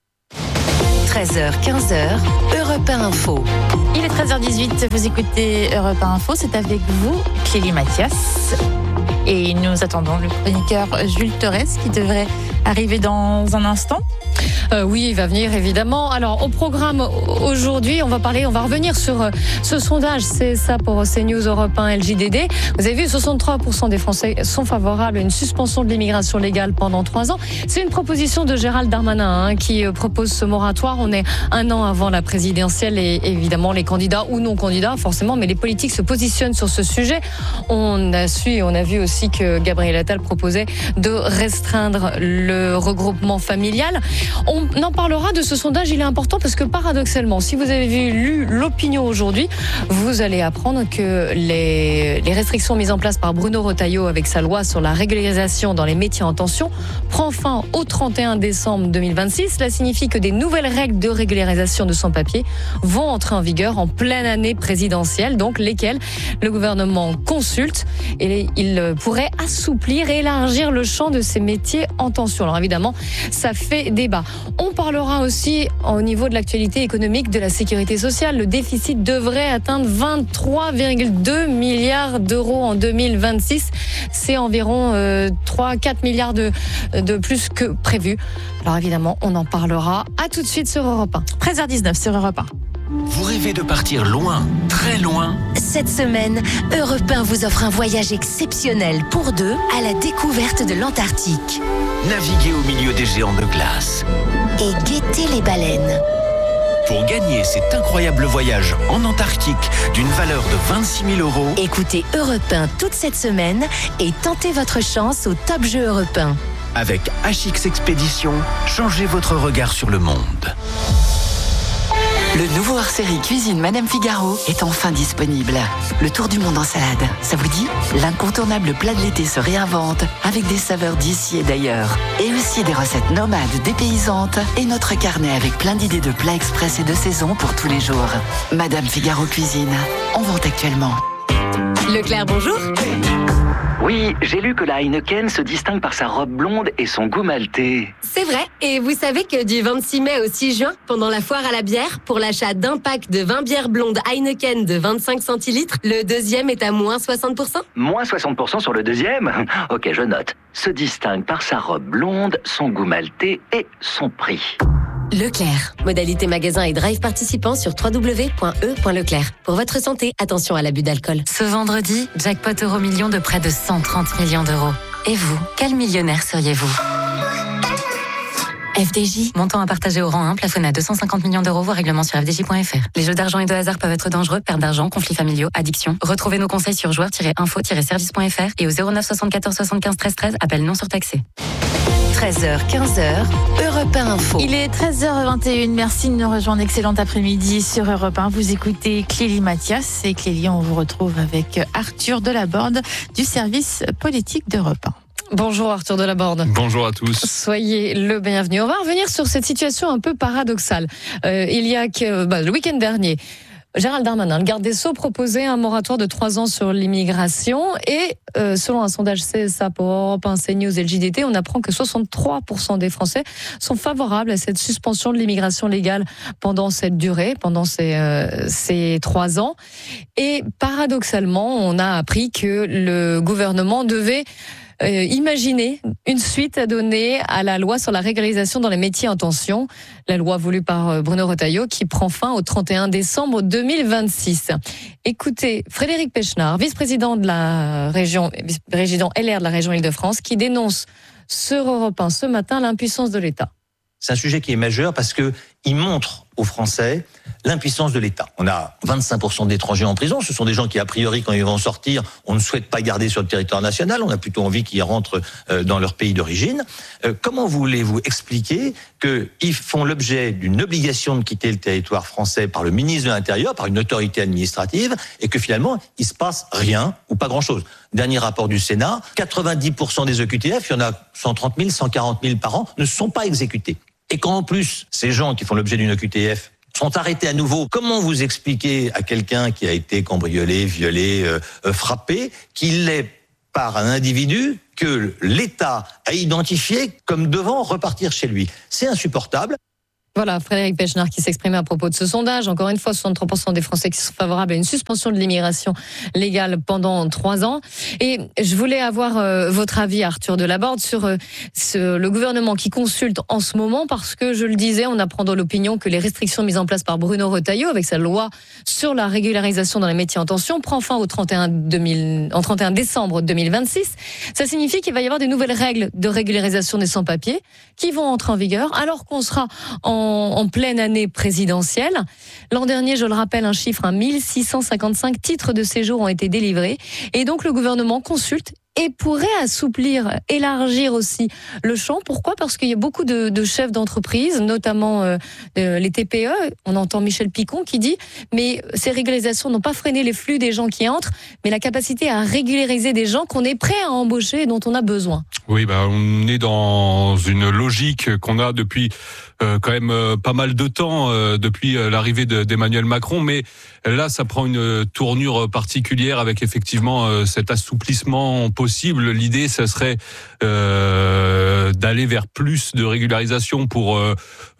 treize heures quinze, Europe un Info. Il est treize heures dix-huit, vous écoutez Europe un Info, c'est avec vous, Clélie Mathias. Et nous attendons le chroniqueur Jules Torres qui devrait arriver dans un instant. Euh, oui, il va venir évidemment. Alors au programme aujourd'hui, on va parler, on va revenir sur euh, ce sondage. C'est ça pour CNews Europe un L J D D. Vous avez vu, soixante-trois pour cent des Français sont favorables à une suspension de l'immigration légale pendant trois ans. C'est une proposition de Gérald Darmanin hein, qui euh, propose ce moratoire. On est un an avant la présidentielle et évidemment les candidats ou non candidats forcément, mais les politiques se positionnent sur ce sujet. On a su et on a vu aussi que Gabriel Attal proposait de restreindre le regroupement familial. On en parlera de ce sondage, il est important parce que paradoxalement, si vous avez vu, lu l'opinion aujourd'hui, vous allez apprendre que les, les restrictions mises en place par Bruno Retailleau avec sa loi sur la régularisation dans les métiers en tension prend fin au trente et un décembre deux mille vingt-six. Cela signifie que des nouvelles règles de régularisation de sans-papier vont entrer en vigueur en pleine année présidentielle, donc lesquelles le gouvernement consulte et il pourrait assouplir et élargir le champ de ces métiers en tension. Alors évidemment, ça fait débat. On parlera aussi au niveau de l'actualité économique de la sécurité sociale. Le déficit devrait atteindre vingt-trois virgule deux milliards d'euros en deux mille vingt-six. C'est environ euh, trois à quatre milliards de, de plus que prévu. Alors évidemment, on en parlera. À tout de suite sur Europe un. treize heures dix-neuf sur Europe un. Vous rêvez de partir loin, très loin ? Cette semaine, Europe un vous offre un voyage exceptionnel pour deux à la découverte de l'Antarctique. Naviguez au milieu des géants de glace. Et guettez les baleines. Pour gagner cet incroyable voyage en Antarctique d'une valeur de vingt-six mille euros, écoutez Europe un toute cette semaine et tentez votre chance au Top Jeu Europe un. Avec H X Expédition, changez votre regard sur le monde. Le nouveau hors-série Cuisine Madame Figaro est enfin disponible. Le tour du monde en salade, ça vous dit ? L'incontournable plat de l'été se réinvente avec des saveurs d'ici et d'ailleurs. Et aussi des recettes nomades dépaysantes et notre carnet avec plein d'idées de plats express et de saison pour tous les jours. Madame Figaro Cuisine, en vente actuellement. Leclerc, bonjour. Oui, j'ai lu que la Heineken se distingue par sa robe blonde et son goût maltais. C'est vrai, et vous savez que du vingt-six mai au six juin, pendant la foire à la bière, pour l'achat d'un pack de vingt bières blondes Heineken de vingt-cinq centilitres, le deuxième est à moins soixante pour cent. Moins soixante pour cent sur le deuxième ? Ok, je note. Se distingue par sa robe blonde, son goût maltais et son prix. Leclerc. Modalité magasin et drive participants sur w w w point e point leclerc. Pour votre santé, attention à l'abus d'alcool. Ce vendredi, jackpot euro million de près de cent trente millions d'euros. Et vous, quel millionnaire seriez-vous ? F D J, montant à partager au rang un, plafonné à deux cent cinquante millions d'euros, voire règlement sur f d j point f r. Les jeux d'argent et de hasard peuvent être dangereux, perte d'argent, conflits familiaux, addiction. Retrouvez nos conseils sur joueurs tiret info tiret service point f r et au zéro neuf soixante-quatorze soixante-quinze treize treize, appel non surtaxé. treize heures quinze, Europe un Info. Il est treize heures vingt et une, merci de nous rejoindre. Excellent après-midi sur Europe un. Vous écoutez Clélie Mathias et Clélie, on vous retrouve avec Arthur Delaborde du service politique d'Europe un. Bonjour Arthur Delaborde. Bonjour à tous. Soyez le bienvenu. On va revenir sur cette situation un peu paradoxale. Euh, il y a que, bah, le week-end dernier, Gérald Darmanin, le garde des Sceaux, proposait un moratoire de trois ans sur l'immigration et euh, selon un sondage C S A pour Europe un, CNews et L J D T, on apprend que soixante-trois pour cent des Français sont favorables à cette suspension de l'immigration légale pendant cette durée, pendant ces, euh, ces trois ans. Et paradoxalement, on a appris que le gouvernement devait Euh, imaginez une suite à donner à la loi sur la régularisation dans les métiers en tension, la loi voulue par Bruno Retailleau qui prend fin au trente et un décembre deux mille vingt-six. Écoutez, Frédéric Pechnard, vice-président de la région, vice-président L R de la région Île-de-France, qui dénonce sur Europe un ce matin l'impuissance de l'État. C'est un sujet qui est majeur parce que il montre aux Français l'impuissance de l'État. On a vingt-cinq pour cent d'étrangers en prison. Ce sont des gens qui, a priori, quand ils vont sortir, on ne souhaite pas garder sur le territoire national. On a plutôt envie qu'ils rentrent euh, dans leur pays d'origine. Euh, comment voulez-vous expliquer qu'ils font l'objet d'une obligation de quitter le territoire français par le ministre de l'Intérieur, par une autorité administrative, et que finalement, il se passe rien ou pas grand-chose? Dernier rapport du Sénat, quatre-vingt-dix pour cent des O Q T F, il y en a cent trente mille, cent quarante mille par an, ne sont pas exécutés. Et quand en plus, ces gens qui font l'objet d'une O Q T F sont arrêtés à nouveau, comment vous expliquez à quelqu'un qui a été cambriolé, violé, euh, euh, frappé, qu'il est par un individu que l'État a identifié comme devant repartir chez lui? C'est insupportable. Voilà, Frédéric Pechnard qui s'exprimait à propos de ce sondage. Encore une fois, soixante-trois pour cent des Français qui sont favorables à une suspension de l'immigration légale pendant trois ans. Et je voulais avoir euh, votre avis, Arthur Delaborde, sur euh, ce, le gouvernement qui consulte en ce moment, parce que, je le disais, on apprend dans l'opinion que les restrictions mises en place par Bruno Retailleau, avec sa loi sur la régularisation dans les métiers en tension, prend fin au trente et un, deux mille, en trente et un décembre deux mille vingt-six. Ça signifie qu'il va y avoir des nouvelles règles de régularisation des sans-papiers qui vont entrer en vigueur, alors qu'on sera en en pleine année présidentielle. L'an dernier, je le rappelle, un chiffre, mille six cent cinquante-cinq titres de séjour ont été délivrés. Et donc, le gouvernement consulte et pourrait assouplir, élargir aussi le champ. Pourquoi ? Parce qu'il y a beaucoup de, de chefs d'entreprise, notamment euh, les T P E. On entend Michel Picon qui dit « Mais ces régularisations n'ont pas freiné les flux des gens qui entrent, mais la capacité à régulariser des gens qu'on est prêt à embaucher et dont on a besoin. » Oui, bah, on est dans une logique qu'on a depuis euh, quand même euh, pas mal de temps, euh, depuis euh, l'arrivée de, d'Emmanuel Macron. Mais là, ça prend une tournure particulière avec effectivement euh, cet assouplissement possible. L'idée, ça serait euh, d'aller vers plus de régularisation pour euh,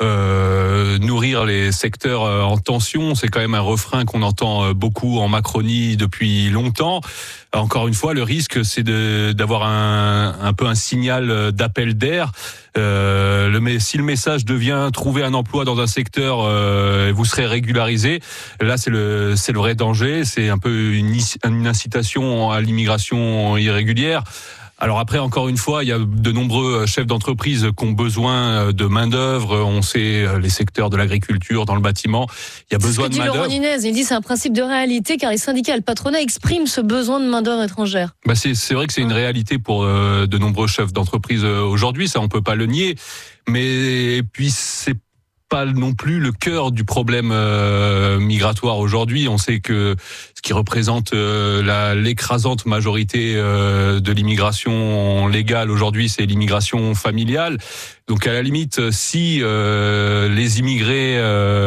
euh, nourrir les secteurs en tension. C'est quand même un refrain qu'on entend beaucoup en Macronie depuis longtemps. Encore une fois, le risque, c'est de, d'avoir un, un peu un signal d'appel d'air. Euh, le, si le message devient trouver un emploi dans un secteur, euh, vous serez régularisé. Là, c'est le, c'est le vrai danger. C'est un peu une, une incitation à l'immigration irrégulière. Alors après, encore une fois, il y a de nombreux chefs d'entreprise qui ont besoin de main-d'œuvre. On sait les secteurs de l'agriculture, dans le bâtiment. Il y a c'est besoin ce que de main-d'œuvre. Laurent Nunez, il dit c'est un principe de réalité car les syndicats et le patronat expriment ce besoin de main-d'œuvre étrangère. Bah c'est, c'est vrai que c'est une réalité pour euh, de nombreux chefs d'entreprise euh, aujourd'hui. Ça, on peut pas le nier. Mais et puis c'est pas non plus le cœur du problème euh, migratoire aujourd'hui. On sait que ce qui représente euh, la, l'écrasante majorité euh, de l'immigration légale aujourd'hui, c'est l'immigration familiale. Donc à la limite, si euh, les immigrés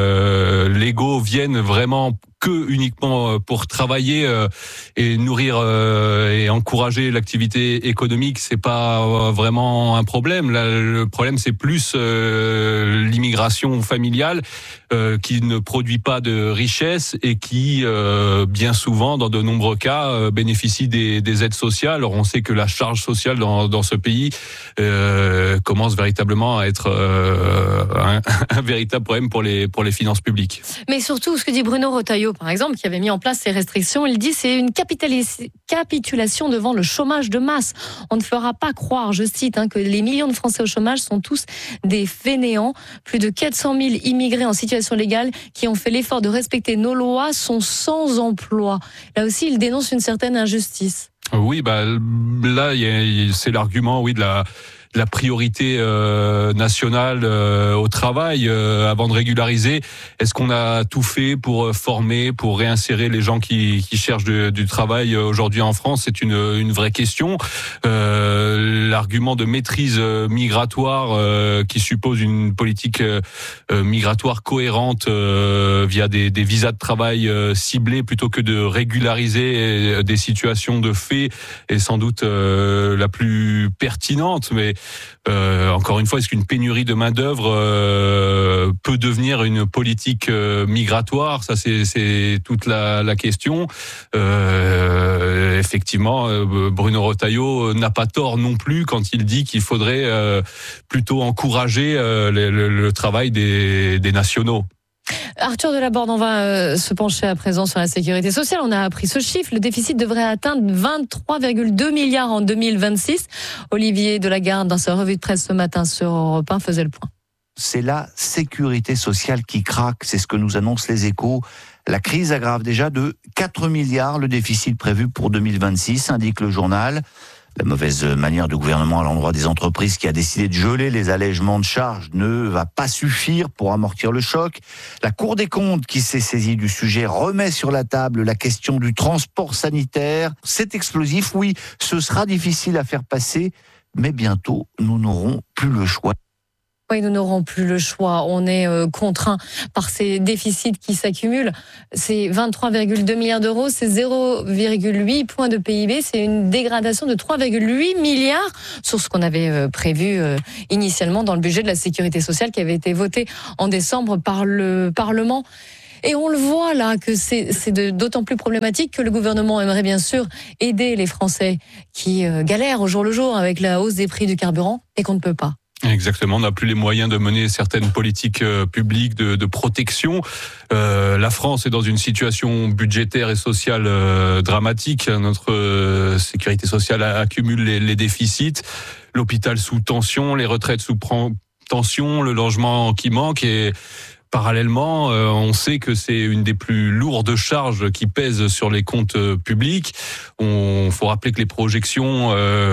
euh, légaux viennent vraiment que uniquement pour travailler euh, et nourrir euh, et encourager l'activité économique, c'est pas vraiment un problème. Là, le problème, c'est plus euh, l'immigration familiale euh, qui ne produit pas de richesse et qui, euh, bien souvent, dans de nombreux cas, euh, bénéficie des, des aides sociales. Alors on sait que la charge sociale dans, dans ce pays euh, commence véritablement à être euh, un, un véritable problème pour les pour les finances publiques. Mais surtout, ce que dit Bruno Retailleau, par exemple, qui avait mis en place ces restrictions, il dit c'est une capitalis- capitulation devant le chômage de masse. On ne fera pas croire, je cite, hein, que les millions de Français au chômage sont tous des fainéants. Plus de quatre cent mille immigrés en situation légale qui ont fait l'effort de respecter nos lois sont sans emploi. Là aussi, il dénonce une certaine injustice. Oui, bah là, y a, c'est l'argument, oui, de la la priorité euh, nationale euh, au travail euh, avant de régulariser. Est-ce qu'on a tout fait pour former, pour réinsérer les gens qui, qui cherchent de, du travail aujourd'hui en France ? C'est une, une vraie question. Euh, l'argument de maîtrise migratoire euh, qui suppose une politique euh, migratoire cohérente euh, via des, des visas de travail euh, ciblés plutôt que de régulariser des situations de fait est sans doute euh, la plus pertinente. Mais Euh, encore une fois, est-ce qu'une pénurie de main-d'œuvre euh, peut devenir une politique euh, migratoire ? Ça, c'est, c'est toute la, la question. Euh, effectivement, euh, Bruno Retailleau n'a pas tort non plus quand il dit qu'il faudrait euh, plutôt encourager euh, le, le, le travail des, des nationaux. Arthur Delaborde, on va euh, se pencher à présent sur la sécurité sociale. On a appris ce chiffre. Le déficit devrait atteindre vingt-trois virgule deux milliards en deux mille vingt-six. Olivier Delagarde, dans sa revue de presse ce matin sur Europe un, faisait le point. c'est la sécurité sociale qui craque. C'est ce que nous annoncent les Échos. La crise aggrave déjà de quatre milliards le déficit prévu pour deux mille vingt-six, indique le journal. La mauvaise manière du gouvernement à l'endroit des entreprises qui a décidé de geler les allègements de charges ne va pas suffire pour amortir le choc. La Cour des comptes, qui s'est saisie du sujet, remet sur la table la question du transport sanitaire. C'est explosif, oui, ce sera difficile à faire passer, mais bientôt, nous n'aurons plus le choix. Oui, nous n'aurons plus le choix. On est euh, contraint par ces déficits qui s'accumulent. C'est vingt-trois virgule deux milliards d'euros, c'est zéro virgule huit points de P I B. C'est une dégradation de trois virgule huit milliards sur ce qu'on avait euh, prévu euh, initialement dans le budget de la sécurité sociale qui avait été voté en décembre par le Parlement. Et on le voit là que c'est, c'est de, d'autant plus problématique que le gouvernement aimerait bien sûr aider les Français qui euh, galèrent au jour le jour avec la hausse des prix du carburant et qu'on ne peut pas. Exactement, on n'a plus les moyens de mener certaines politiques euh, publiques de, de protection. Euh, la France est dans une situation budgétaire et sociale euh, dramatique. Notre euh, sécurité sociale accumule les, les déficits, l'hôpital sous tension, les retraites sous tension, le logement qui manque et parallèlement, euh, on sait que c'est une des plus lourdes charges qui pèsent sur les comptes publics. On faut rappeler que les projections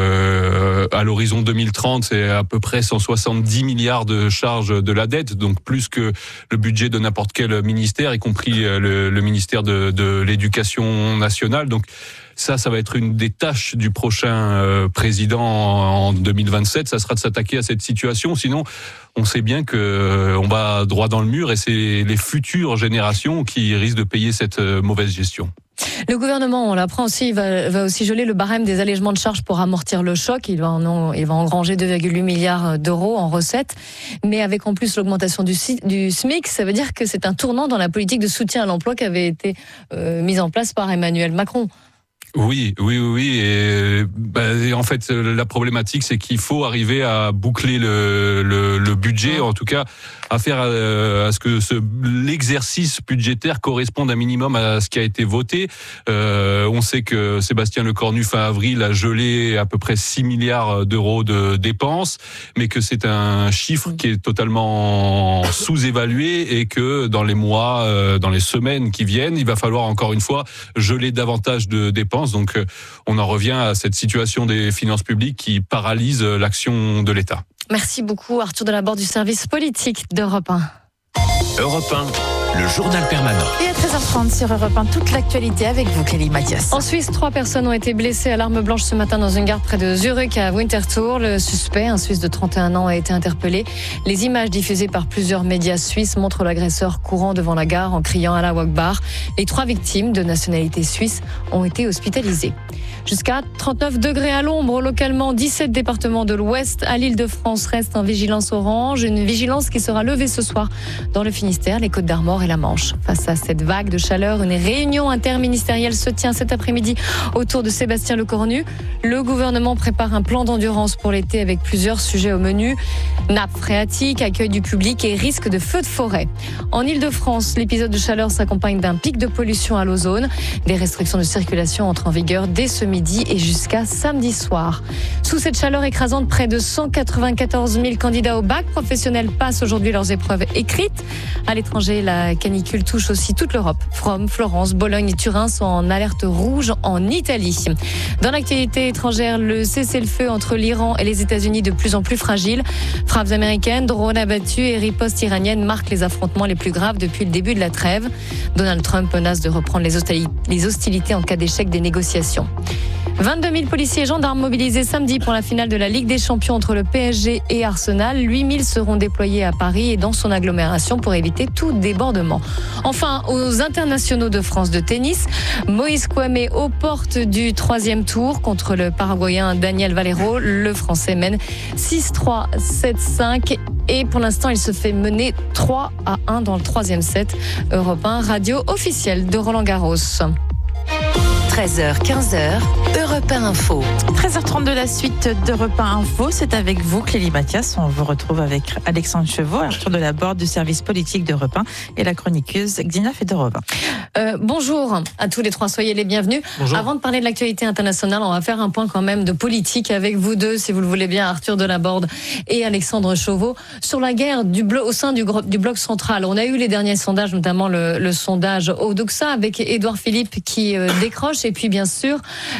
euh, à l'horizon deux mille trente, c'est à peu près cent soixante-dix milliards de charges de la dette, donc plus que le budget de n'importe quel ministère, y compris le, le ministère de, de l'Éducation nationale. Donc ça, ça va être une des tâches du prochain euh, président en deux mille vingt-sept. Ça sera de s'attaquer à cette situation. Sinon, on sait bien que euh, on va droit dans le mur et c'est les futures générations qui risquent de payer cette euh, mauvaise gestion. Le gouvernement, on l'apprend aussi, va, va aussi geler le barème des allègements de charges pour amortir le choc. Il va, en, il va engranger deux virgule huit milliards d'euros en recettes. Mais avec en plus l'augmentation du, du SMIC, ça veut dire que c'est un tournant dans la politique de soutien à l'emploi qui avait été euh, mise en place par Emmanuel Macron. Oui, oui, oui. Et, bah, et en fait, la problématique, c'est qu'il faut arriver à boucler le, le, le budget, en tout cas, à faire à, à ce que ce, l'exercice budgétaire corresponde un minimum à ce qui a été voté. Euh, on sait que Sébastien Lecornu, fin avril, a gelé à peu près six milliards d'euros de dépenses, mais que c'est un chiffre qui est totalement sous-évalué et que dans les mois, dans les semaines qui viennent, il va falloir encore une fois geler davantage de dépenses. Donc on en revient à cette situation des finances publiques qui paralyse l'action de l'État. Merci beaucoup Arthur Delaborde du service politique d'Europe un. Europe un, le journal permanent. Et à treize heures trente sur Europe un, toute l'actualité avec vous, Clélie Mathias. En Suisse, trois personnes ont été blessées à l'arme blanche ce matin dans une gare près de Zurich à Winterthur. Le suspect, un Suisse de trente et un ans, a été interpellé. Les images diffusées par plusieurs médias suisses montrent l'agresseur courant devant la gare en criant Allahu Akbar. Les trois victimes de nationalité suisse ont été hospitalisées. Jusqu'à trente-neuf degrés à l'ombre, localement dix-sept départements de l'Ouest. À l'Île-de-France reste en vigilance orange, une vigilance qui sera levée ce soir dans le Finistère, les Côtes-d'Armor et la Manche. Face à cette vague de chaleur, une réunion interministérielle se tient cet après-midi autour de Sébastien Lecornu. Le gouvernement prépare un plan d'endurance pour l'été avec plusieurs sujets au menu. Nappe phréatique, accueil du public et risque de feux de forêt. En Île-de-France, l'épisode de chaleur s'accompagne d'un pic de pollution à l'ozone. Des restrictions de circulation entrent en vigueur dès ce midi et jusqu'à samedi soir. Sous cette chaleur écrasante, près de cent quatre-vingt-quatorze mille candidats au bac professionnel passent aujourd'hui leurs épreuves écrites. À l'étranger, la canicule touche aussi toute l'Europe. Rome, Florence, Bologne et Turin sont en alerte rouge en Italie. Dans l'actualité étrangère, le cessez-le-feu entre l'Iran et les États-Unis de plus en plus fragile. Frappes américaines, drones abattus et ripostes iraniennes marquent les affrontements les plus graves depuis le début de la trêve. Donald Trump menace de reprendre les hostilités en cas d'échec des négociations. vingt-deux mille policiers et gendarmes mobilisés samedi pour la finale de la Ligue des Champions entre le P S G et Arsenal. huit mille seront déployés à Paris et dans son agglomération pour éviter tout débordement. Enfin, aux internationaux de France de tennis, Moïse Kouamé aux portes du troisième tour contre le Paraguayen Daniel Valero. Le Français mène six trois, sept cinq et pour l'instant, il se fait mener trois à un dans le troisième set. Europe un, radio officielle de Roland Garros. treize heures, quinze heures, Europe un Info. treize heures trente de la suite d'Europe un Info, c'est avec vous Clélie Mathias. On vous retrouve avec Alexandre Chevaux, Arthur Delaborde du service politique d'Europe un et la chroniqueuse Gdina Fedorova. Euh, bonjour à tous les trois, soyez les bienvenus. Bonjour. Avant de parler de l'actualité internationale, on va faire un point quand même de politique avec vous deux, si vous le voulez bien, Arthur Delaborde et Alexandre Chauveau, sur la guerre du blo- au sein du, gro- du bloc central. On a eu les derniers sondages, notamment le, le sondage Odoxa avec Édouard Philippe qui euh, décroche, et puis bien sûr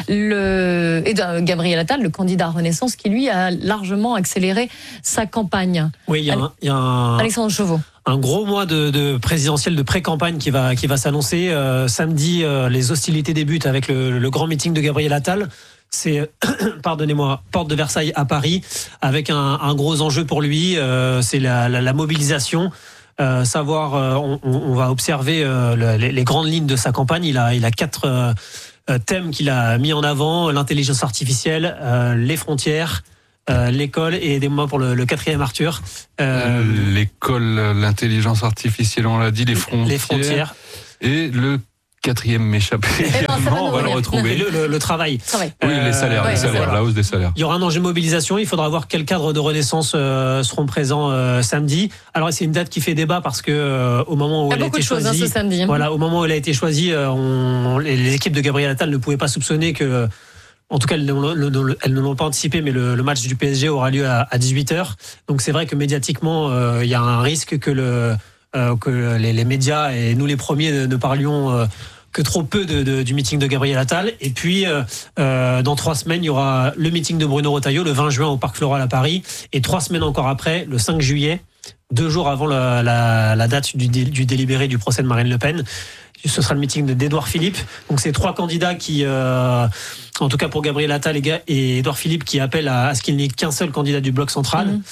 le Édouard, Gabriel Attal, le candidat Renaissance, qui lui a largement accéléré sa campagne. Oui, il y a, un, il y a un, Alexandre Chauveau. un gros mois de, de présidentiel, de pré-campagne qui va, qui va s'annoncer. Euh, samedi, euh, les hostilités débutent avec le, le grand meeting de Gabriel Attal. C'est, pardonnez-moi, porte de Versailles à Paris, avec un, un gros enjeu pour lui. Euh, c'est la, la, la mobilisation. Euh, savoir, euh, on, on va observer euh, le, les, les grandes lignes de sa campagne. Il a, il a quatre euh, thèmes qu'il a mis en avant: l'intelligence artificielle, euh, les frontières, euh, l'école, et aidez-moi pour le, le quatrième, Arthur. Euh, l'école, l'intelligence artificielle, on l'a dit, les frontières. Les frontières. Et le quatrième m'échappait également, on va le retrouver. Le, le, le travail. travail. Oui, les salaires, Euh, les salaires, voilà. la hausse des salaires. Il y aura un enjeu de mobilisation. Il faudra voir quel cadre de Renaissance euh, seront présents euh, samedi. Alors c'est une date qui fait débat parce que euh, au moment où Il y a elle a beaucoup été de choses, choisie, hein, ce samedi, hein. voilà, au moment où elle a été choisie, euh, on, les, les équipes de Gabriel Attal ne pouvaient pas soupçonner que, en tout cas, elles ne, l'ont- elles ne l'ont pas anticipé, mais le, le match du P S G aura lieu à, à dix-huit heures. Donc c'est vrai que médiatiquement, euh, il y a un risque que le euh, que les, les médias et nous les premiers ne, ne parlions euh, que trop peu de, de, du meeting de Gabriel Attal. Et puis, euh, euh, dans trois semaines, il y aura le meeting de Bruno Retailleau, le vingt juin au Parc Floral à Paris. Et trois semaines encore après, le cinq juillet, deux jours avant la, la, la date du, dé, du délibéré du procès de Marine Le Pen, ce sera le meeting de d'Édouard Philippe. Donc, c'est trois candidats qui, euh, en tout cas pour Gabriel Attal et Édouard Philippe, qui appellent à, à ce qu'il n'y ait qu'un seul candidat du bloc central. Mmh.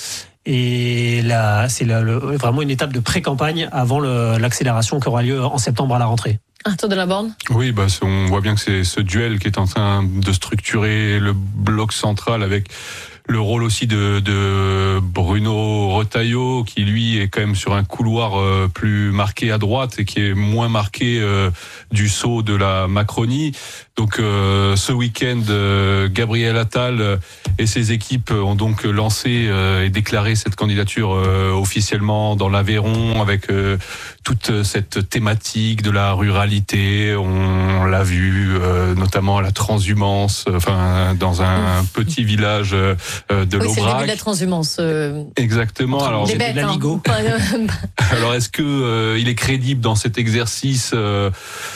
Et là, c'est le, le, vraiment une étape de pré-campagne avant le, l'accélération qui aura lieu en septembre à la rentrée. Arthur Delaborde. Oui, bah, on voit bien que c'est ce duel qui est en train de structurer le bloc central, avec le rôle aussi de, de Bruno Retailleau, qui lui est quand même sur un couloir euh, plus marqué à droite et qui est moins marqué euh, du saut de la Macronie. Donc euh, ce week-end, euh, Gabriel Attal euh, et ses équipes ont donc lancé euh, et déclaré cette candidature euh, officiellement dans l'Aveyron, avec euh, toute cette thématique de la ruralité. On l'a vu euh, notamment à la transhumance, euh, enfin dans un mmh. petit village euh, de oui, l'Aubrac. C'est le début de la transhumance. Euh... Exactement. Alors, des bêtes, la Ligo. Hein. Alors est-ce que euh, il est crédible dans cet exercice? euh,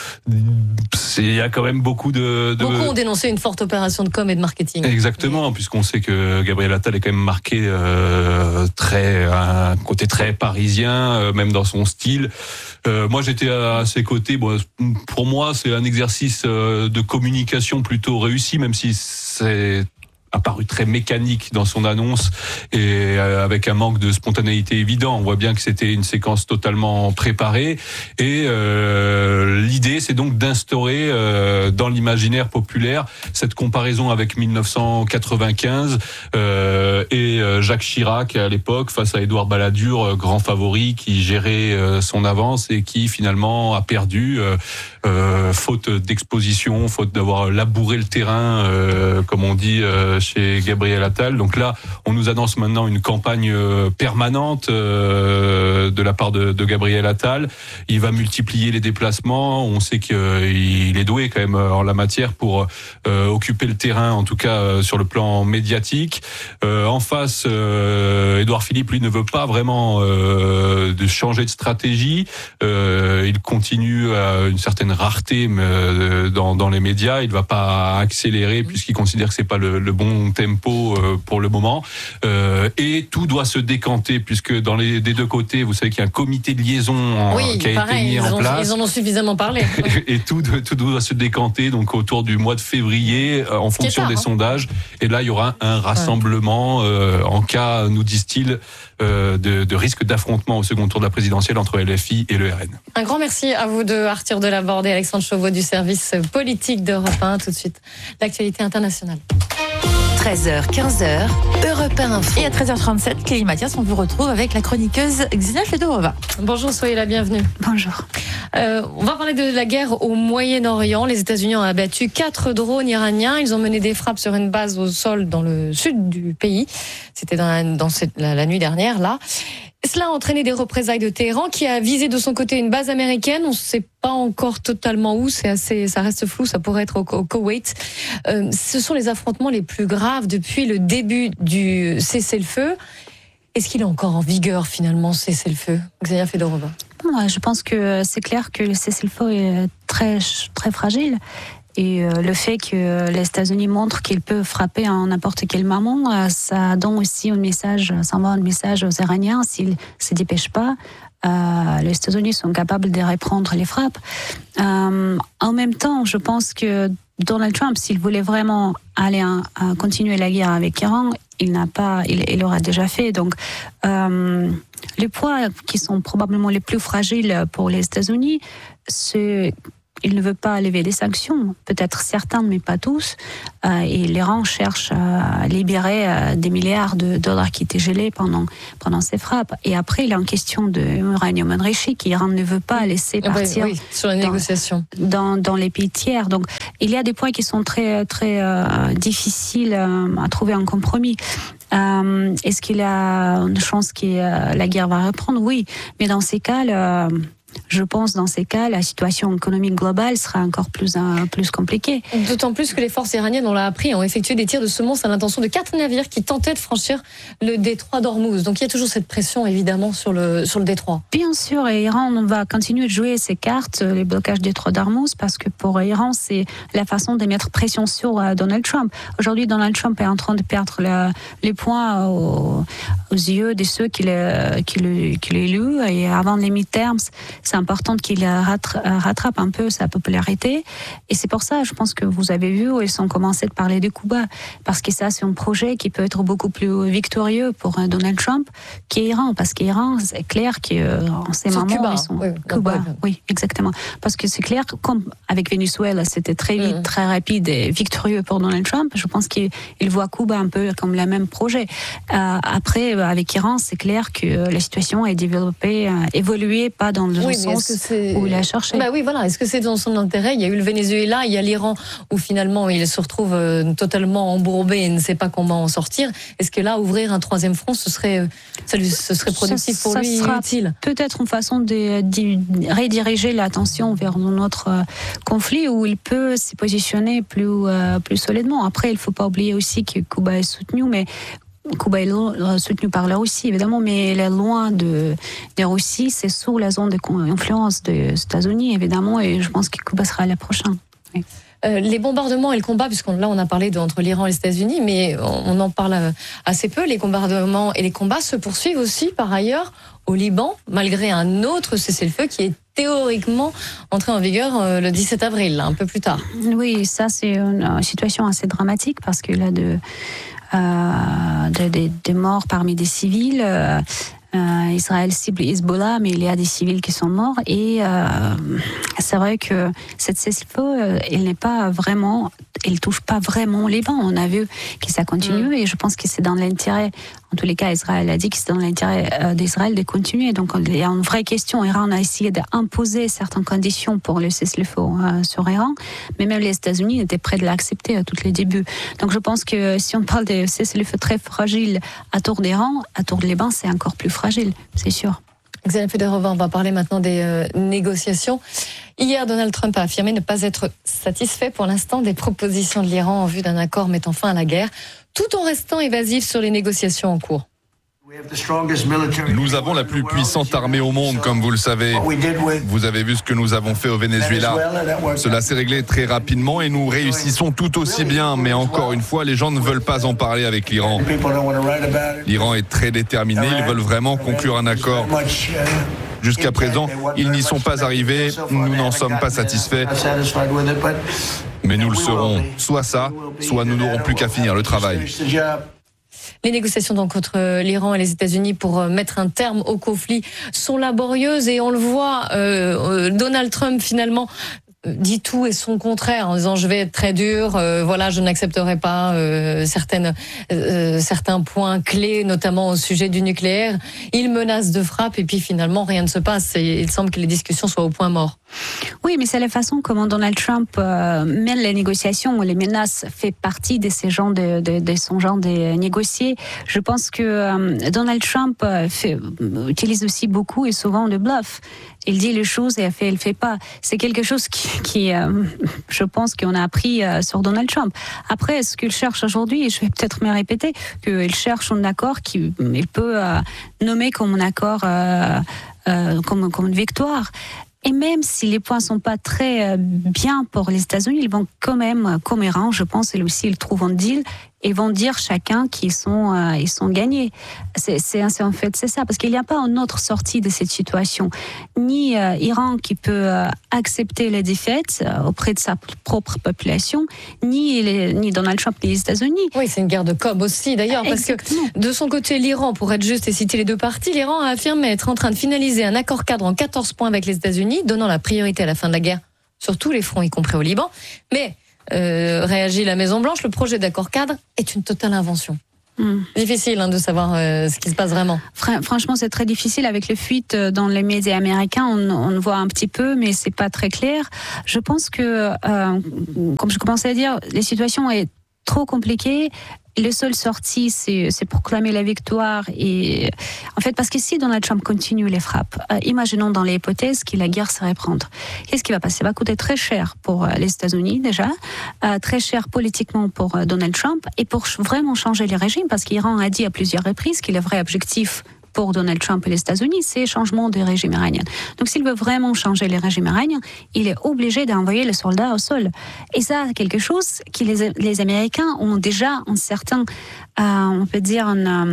Il y a quand même beaucoup de, de... Beaucoup ont dénoncé une forte opération de com et de marketing. Exactement, puisqu'on sait que Gabriel Attal est quand même marqué euh, très, un côté très parisien, euh, même dans son style. Euh, moi, j'étais à ses côtés. Bon, pour moi, c'est un exercice euh, de communication plutôt réussi, même si c'est apparu très mécanique dans son annonce et avec un manque de spontanéité évident. On voit bien que c'était une séquence totalement préparée, et euh, l'idée, c'est donc d'instaurer euh, dans l'imaginaire populaire cette comparaison avec mille neuf cent quatre-vingt-quinze euh, et Jacques Chirac à l'époque face à Édouard Balladur, grand favori, qui gérait euh, son avance et qui finalement a perdu euh, euh, faute d'exposition, faute d'avoir labouré le terrain, euh, comme on dit euh, chez Gabriel Attal. Donc là, on nous annonce maintenant une campagne permanente euh, de la part de, de Gabriel Attal. Il va multiplier les déplacements. On sait qu'il est doué quand même en la matière pour euh, occuper le terrain, en tout cas euh, sur le plan médiatique. Euh, en face, euh, Édouard Philippe, lui, ne veut pas vraiment euh, de changer de stratégie. Euh, il continue à une certaine rareté mais, euh, dans, dans les médias. Il ne va pas accélérer puisqu'il considère que c'est pas le, le bon tempo euh, pour le moment. Euh, et tout doit se décanter, puisque dans les des deux côtés, vous savez qu'il y a un comité de liaison en, oui, qui a pareil, été mis en ont, place. Ils en ont suffisamment parlé. Et, et tout, tout doit se décanter donc autour du mois de février, euh, en Ce fonction tard, des hein. sondages. Et là, il y aura un rassemblement euh, en cas, nous disent-ils, euh, de, de risque d'affrontement au second tour de la présidentielle entre L F I et le R N. Un grand merci à vous deux, Arthur Delaborde et Alexandre Chauveau du service politique d'Europe un. Tout de suite, l'actualité internationale. treize heures, quinze heures, Europe un Info. Et à treize heures trente-sept, Clélie Mathias, on vous retrouve avec la chroniqueuse Xenia Fedorova. Bonjour, soyez la bienvenue. Bonjour. Euh, on va parler de la guerre au Moyen-Orient. Les États-Unis ont abattu quatre drones iraniens. Ils ont mené des frappes sur une base au sol dans le sud du pays. C'était dans la, dans cette, la, la nuit dernière, là. Cela a entraîné des représailles de Téhéran qui a visé de son côté une base américaine. On ne sait pas encore totalement où, c'est assez, ça reste flou, ça pourrait être au, au Koweït. Euh, ce sont les affrontements les plus graves depuis le début du cessez-le-feu. Est-ce qu'il est encore en vigueur finalement, ce cessez-le-feu ? Xenia Fedorova. Je pense que c'est clair que le cessez-le-feu est très, très fragile. Et le fait que les États-Unis montrent qu'ils peuvent frapper en n'importe quel moment, ça donne aussi un message, ça envoie un message aux Iraniens. S'ils ne se dépêchent pas, euh, les États-Unis sont capables de reprendre les frappes. Euh, en même temps, je pense que Donald Trump, s'il voulait vraiment aller à, à continuer la guerre avec l'Iran, il n'a pas, il, il l'aura déjà fait. Donc, euh, les points qui sont probablement les plus fragiles pour les États-Unis, c'est il ne veut pas lever les sanctions, peut-être certains, mais pas tous. Euh, et l'Iran cherche à libérer euh, des milliards de dollars qui étaient gelés pendant, pendant ces frappes. Et après, il est en question de uranium enrichi, qu'Iran ne veut pas laisser partir oui, oui, sur les dans, négociations. Dans, dans les pays tiers. Donc, il y a des points qui sont très, très euh, difficiles euh, à trouver un compromis. Euh, est-ce qu'il y a une chance que euh, la guerre va reprendre ? Oui. Mais dans ces cas, le, je pense dans ces cas, la situation économique globale sera encore plus, euh, plus compliquée. D'autant plus que les forces iraniennes, on l'a appris, ont effectué des tirs de semonce à l'intention de quatre navires qui tentaient de franchir le détroit d'Ormuz. Donc il y a toujours cette pression, évidemment, sur le, sur le détroit. Bien sûr, et l'Iran va continuer de jouer ses cartes, les blocages du détroit d'Ormuz, parce que pour l'Iran, c'est la façon de mettre pression sur euh, Donald Trump. Aujourd'hui, Donald Trump est en train de perdre la, les points aux, aux yeux de ceux qui l'ont qui le, qui élu. Et avant les midterms, c'est important qu'il rattrape un peu sa popularité. Et c'est pour ça, je pense que vous avez vu, ils ont commencé à parler de Cuba. Parce que ça, c'est un projet qui peut être beaucoup plus victorieux pour Donald Trump qu'Iran. Parce qu'Iran, c'est clair qu'en ces moments, Cuba, ils sont... oui, Cuba, oui, exactement. Parce que c'est clair, comme avec Venezuela, c'était très vite, mmh. très rapide et victorieux pour Donald Trump, je pense qu'il voit Cuba un peu comme le même projet. Euh, après, avec Iran, c'est clair que la situation est développée, euh, évoluée, pas dans le oui, sens où il a cherché. Bah oui, voilà. Est-ce que c'est dans son intérêt ? Il y a eu le Venezuela, il y a l'Iran, où finalement il se retrouve euh, totalement embourbé et ne sait pas comment en sortir. Est-ce que là, ouvrir un troisième front, ce serait, ça lui, ce serait productif ça, pour ça lui, sera utile ? Peut-être une façon de, de rediriger l'attention vers notre euh, conflit où il peut se positionner plus, euh, plus solidement. Après, il ne faut pas oublier aussi que Cuba est soutenu, mais Cuba est soutenu par la Russie, évidemment, mais elle est loin de, de Russie. C'est sous la zone d'influence des États-Unis, évidemment, et je pense que Cuba sera la prochaine. Oui. Euh, les bombardements et le combat, puisqu'on là on a parlé de, entre l'Iran et les États-Unis, mais on, on en parle assez peu. Les bombardements et les combats se poursuivent aussi par ailleurs au Liban, malgré un autre cessez-le-feu qui est théoriquement entré en vigueur euh, le dix-sept avril, là, un peu plus tard. Oui, ça c'est une situation assez dramatique parce qu'il y a de, euh, de, de, de morts parmi des civils. Euh, Euh, Israël cible Hezbollah, mais il y a des civils qui sont morts. Et euh, c'est vrai que cette cessez-le-feu, euh, elle n'est pas vraiment, elle touche pas vraiment les Liban. On a vu que ça continue, mmh. et je pense que c'est dans l'intérêt. En tous les cas, Israël a dit que c'est dans l'intérêt euh, d'Israël de continuer. Donc il y a une vraie question. Iran a essayé d'imposer certaines conditions pour le cessez-le-feu euh, sur Iran, mais même les États-Unis étaient prêts de l'accepter à tous les débuts. Donc je pense que si on parle de cessez-le-feu très fragile à tour d'Iran, à tour de Liban, c'est encore plus fragile, c'est sûr. Xenia Fedorova, on va parler maintenant des euh, négociations. Hier, Donald Trump a affirmé ne pas être satisfait pour l'instant des propositions de l'Iran en vue d'un accord mettant fin à la guerre, tout en restant évasif sur les négociations en cours. Nous avons la plus puissante armée au monde, comme vous le savez. Vous avez vu ce que nous avons fait au Venezuela. Cela s'est réglé très rapidement et nous réussissons tout aussi bien. Mais encore une fois, les gens ne veulent pas en parler avec l'Iran. L'Iran est très déterminé, ils veulent vraiment conclure un accord. Jusqu'à présent, ils n'y sont pas arrivés, nous n'en sommes pas satisfaits. Mais nous le serons. Soit ça, soit nous n'aurons plus qu'à finir le travail. Les négociations donc entre l'Iran et les États-Unis pour mettre un terme au conflit sont laborieuses et on le voit, euh, Donald Trump finalement dit tout et son contraire en disant je vais être très dur, euh, voilà, je n'accepterai pas euh, certaines euh, certains points clés, notamment au sujet du nucléaire. Il menace de frappe et puis finalement rien ne se passe et il semble que les discussions soient au point mort. Oui, mais c'est la façon comment Donald Trump euh, mène les négociations ou les menaces fait partie de ces gens de, de, de son genre de négocier. Je pense que euh, Donald Trump euh, fait, utilise aussi beaucoup et souvent le bluff. Il dit les choses et elle fait, elle fait pas. C'est quelque chose qui, qui euh, je pense qu'on a appris euh, sur Donald Trump. Après, ce qu'il cherche aujourd'hui, et je vais peut-être me répéter, qu'il cherche un accord qu'il peut euh, nommer comme un accord, euh, euh, comme, comme une victoire. Et même si les points sont pas très bien pour les États-Unis, ils vont quand même, comme Iran, je pense, et aussi ils trouvent un deal et vont dire chacun qu'ils sont, euh, ils sont gagnés. C'est, c'est, c'est en fait c'est ça, parce qu'il n'y a pas une autre sortie de cette situation. Ni euh, Iran qui peut euh, accepter les défaites euh, auprès de sa propre population, ni les, ni Donald Trump ni les États-Unis. Oui, c'est une guerre de com aussi d'ailleurs, parce que de son côté, l'Iran, pour être juste et citer les deux parties, l'Iran a affirmé être en train de finaliser un accord cadre en quatorze points avec les États-Unis, donnant la priorité à la fin de la guerre sur tous les fronts, y compris au Liban. Mais Euh, réagit la Maison-Blanche, le projet d'accord cadre est une totale invention. Mmh. Difficile hein, de savoir euh, ce qui se passe vraiment. Fr- franchement, c'est très difficile avec les fuites dans les médias américains. On, on voit un petit peu, mais c'est pas très clair. Je pense que, euh, comme je commençais à dire, la situation est trop compliquée. Le seul sortie, c'est, c'est proclamer la victoire. Et en fait, parce que si Donald Trump continue les frappes, euh, imaginons dans l'hypothèse que la guerre se reprendre, qu'est-ce qui va passer? Ça va coûter très cher pour euh, les États-Unis déjà, euh, très cher politiquement pour euh, Donald Trump et pour ch- vraiment changer les régimes, parce qu'Iran a dit à plusieurs reprises qu'il est vrai objectif pour Donald Trump et les États-Unis, c'est le changement des régimes iraniens. Donc s'il veut vraiment changer les régimes iraniens, il est obligé d'envoyer les soldats au sol. Et ça, quelque chose que les, les Américains ont déjà un certain, euh, on peut dire, un...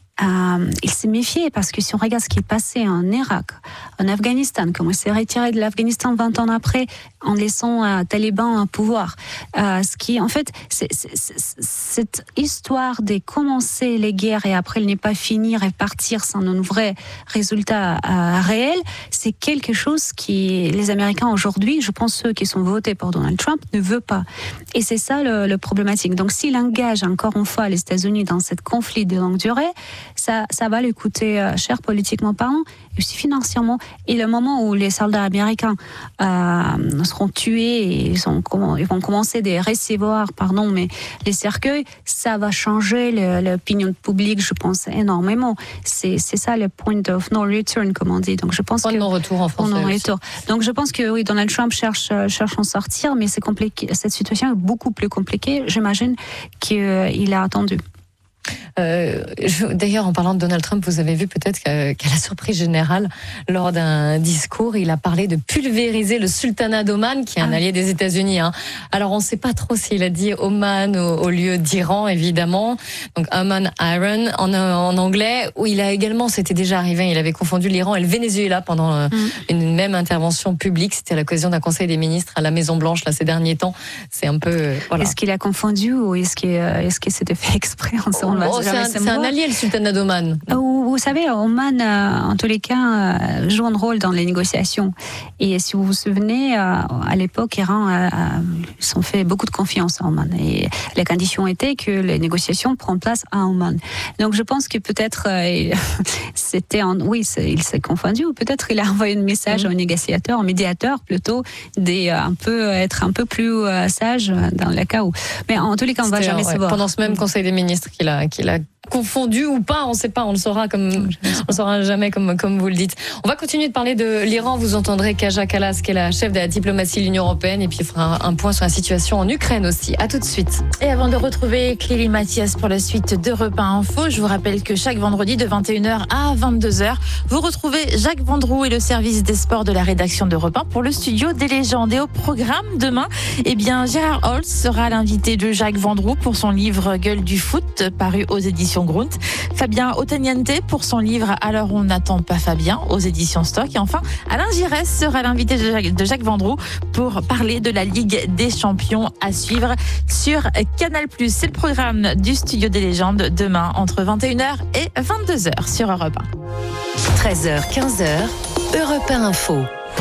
Euh, il s'est méfié parce que si on regarde ce qui est passé en Irak, en Afghanistan, comment il s'est retiré de l'Afghanistan vingt ans après en laissant euh, Taliban au pouvoir, euh, ce qui en fait c'est, c'est, c'est, cette histoire de commencer les guerres et après ne pas finir et partir sans un vrai résultat euh, réel, c'est quelque chose qui les Américains aujourd'hui, je pense ceux qui sont votés pour Donald Trump, ne veulent pas. Et c'est ça le, le problématique. Donc s'il engage encore une fois les États-Unis dans ce conflit de longue durée, Ça, ça va lui coûter cher politiquement parlant et aussi financièrement. Et le moment où les soldats américains euh, seront tués et ils, ont, ils vont commencer à recevoir pardon, mais les cercueils, ça va changer le, l'opinion publique, je pense, énormément. C'est, c'est ça le point of no return, comme on dit. Donc, je pense point que, de non-retour en français. Non-retour. Donc je pense que oui, Donald Trump cherche, cherche à en sortir, mais c'est compliqué. Cette situation est beaucoup plus compliquée. J'imagine qu'il a attendu. Euh, je, d'ailleurs, en parlant de Donald Trump, vous avez vu peut-être qu'à, qu'à la surprise générale, lors d'un discours, il a parlé de pulvériser le sultanat d'Oman, qui est un ah. allié des États-Unis. Hein. Alors, on ne sait pas trop s'il a dit Oman au, au lieu d'Iran, évidemment. Donc, Oman Iron en, en anglais, où il a également, c'était déjà arrivé, il avait confondu l'Iran et le Venezuela pendant mm. une même intervention publique. C'était à l'occasion d'un conseil des ministres à la Maison-Blanche, là, ces derniers temps. C'est un peu, voilà. Est-ce qu'il a confondu ou est-ce qu'il, est-ce qu'il s'était fait exprès en oh, oh, c'est, un, c'est un allié, le sultanat d'Oman. Vous, vous savez, Oman, euh, en tous les cas, euh, joue un rôle dans les négociations. Et si vous vous souvenez, euh, à l'époque, Iran euh, ils ont fait beaucoup de confiance à Oman. Et la condition était que les négociations prennent place à Oman. Donc je pense que peut-être, euh, c'était, en, oui, c'est, il s'est confondu, ou peut-être il a envoyé un message mmh. au négociateur, au médiateur plutôt, des, un peu, être un peu plus euh, sage dans le cas où. Mais en tous les cas, on ne va jamais ouais, savoir. Pendant ce même conseil des ministres qu'il a, qu'il a confondu ou pas, on ne sait pas, on le saura comme on le saura jamais comme comme vous le dites. On va continuer de parler de l'Iran. Vous entendrez Kaja Kallas, qui est la chef de la diplomatie de l'Union européenne, et puis il fera un point sur la situation en Ukraine aussi. À tout de suite. Et avant de retrouver Clélie Mathias pour la suite d'Europe un Info, je vous rappelle que chaque vendredi de vingt et une heures à vingt-deux heures, vous retrouvez Jacques Vendroux et le service des sports de la rédaction d'Europe un pour le studio des légendes. Et au programme demain, eh bien Gérard Holtz sera l'invité de Jacques Vendroux pour son livre Gueule du foot, paru aux éditions Grunt. Fabien Otteniente pour son livre Alors on n'attend pas Fabien aux éditions Stock. Et enfin, Alain Giresse sera l'invité de Jacques, de Jacques Vendroux pour parler de la Ligue des Champions à suivre sur Canal plus. C'est le programme du Studio des légendes demain entre vingt et une heures et vingt-deux heures sur Europe un. treize heures, quinze heures, Europe un Info.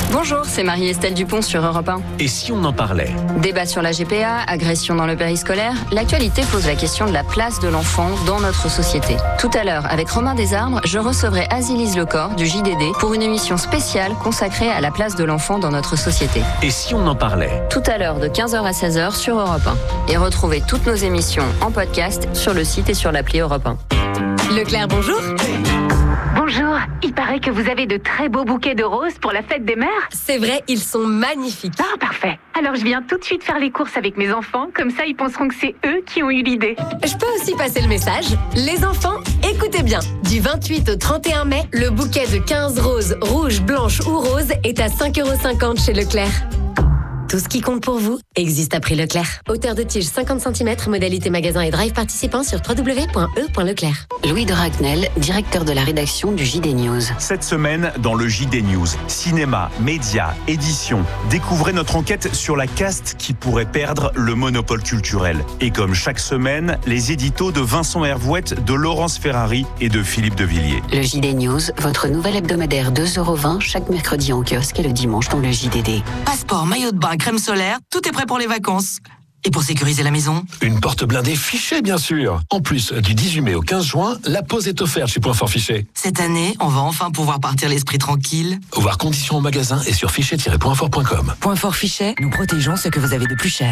Bonjour, c'est Marie-Estelle Dupont sur Europe un. Et si on en parlait? Débat sur la G P A, agression dans le périscolaire, l'actualité pose la question de la place de l'enfant dans notre société. Tout à l'heure, avec Romain Desarbres, je recevrai Azilise Lecor du J D D pour une émission spéciale consacrée à la place de l'enfant dans notre société. Et si on en parlait? Tout à l'heure de quinze heures à seize heures sur Europe un. Et retrouvez toutes nos émissions en podcast sur le site et sur l'appli Europe un. Leclerc, bonjour. Bonjour, il paraît que vous avez de très beaux bouquets de roses pour la fête des mères. C'est vrai, ils sont magnifiques. Ah, parfait. Alors je viens tout de suite faire les courses avec mes enfants, comme ça ils penseront que c'est eux qui ont eu l'idée. Je peux aussi passer le message. Les enfants, écoutez bien. Du vingt-huit au trente et un mai, le bouquet de quinze roses, rouges, blanches ou roses est à cinq euros cinquante chez Leclerc. Tout ce qui compte pour vous existe à prix Leclerc. Hauteur de tige cinquante centimètres, modalité magasin et drive participant sur w w w point e point leclerc. Louis de Ragnel, directeur de la rédaction du J D News. Cette semaine, dans le J D News, cinéma, médias, édition, découvrez notre enquête sur la caste qui pourrait perdre le monopole culturel. Et comme chaque semaine, les éditos de Vincent Hervouette, de Laurence Ferrari et de Philippe Devilliers. Le J D News, votre nouvel hebdomadaire deux euros vingt chaque mercredi en kiosque et le dimanche dans le J D D. Passeport, maillot de bain, crème solaire, tout est prêt pour les vacances. Et pour sécuriser la maison? Une porte blindée Fichet, bien sûr. En plus, du dix-huit mai au quinze juin, la pause est offerte chez Point Fort Fichet. Cette année, on va enfin pouvoir partir l'esprit tranquille. Voir conditions au magasin et sur fichet tiret point fort point com. Point Fort Fichet, nous protégeons ce que vous avez de plus cher.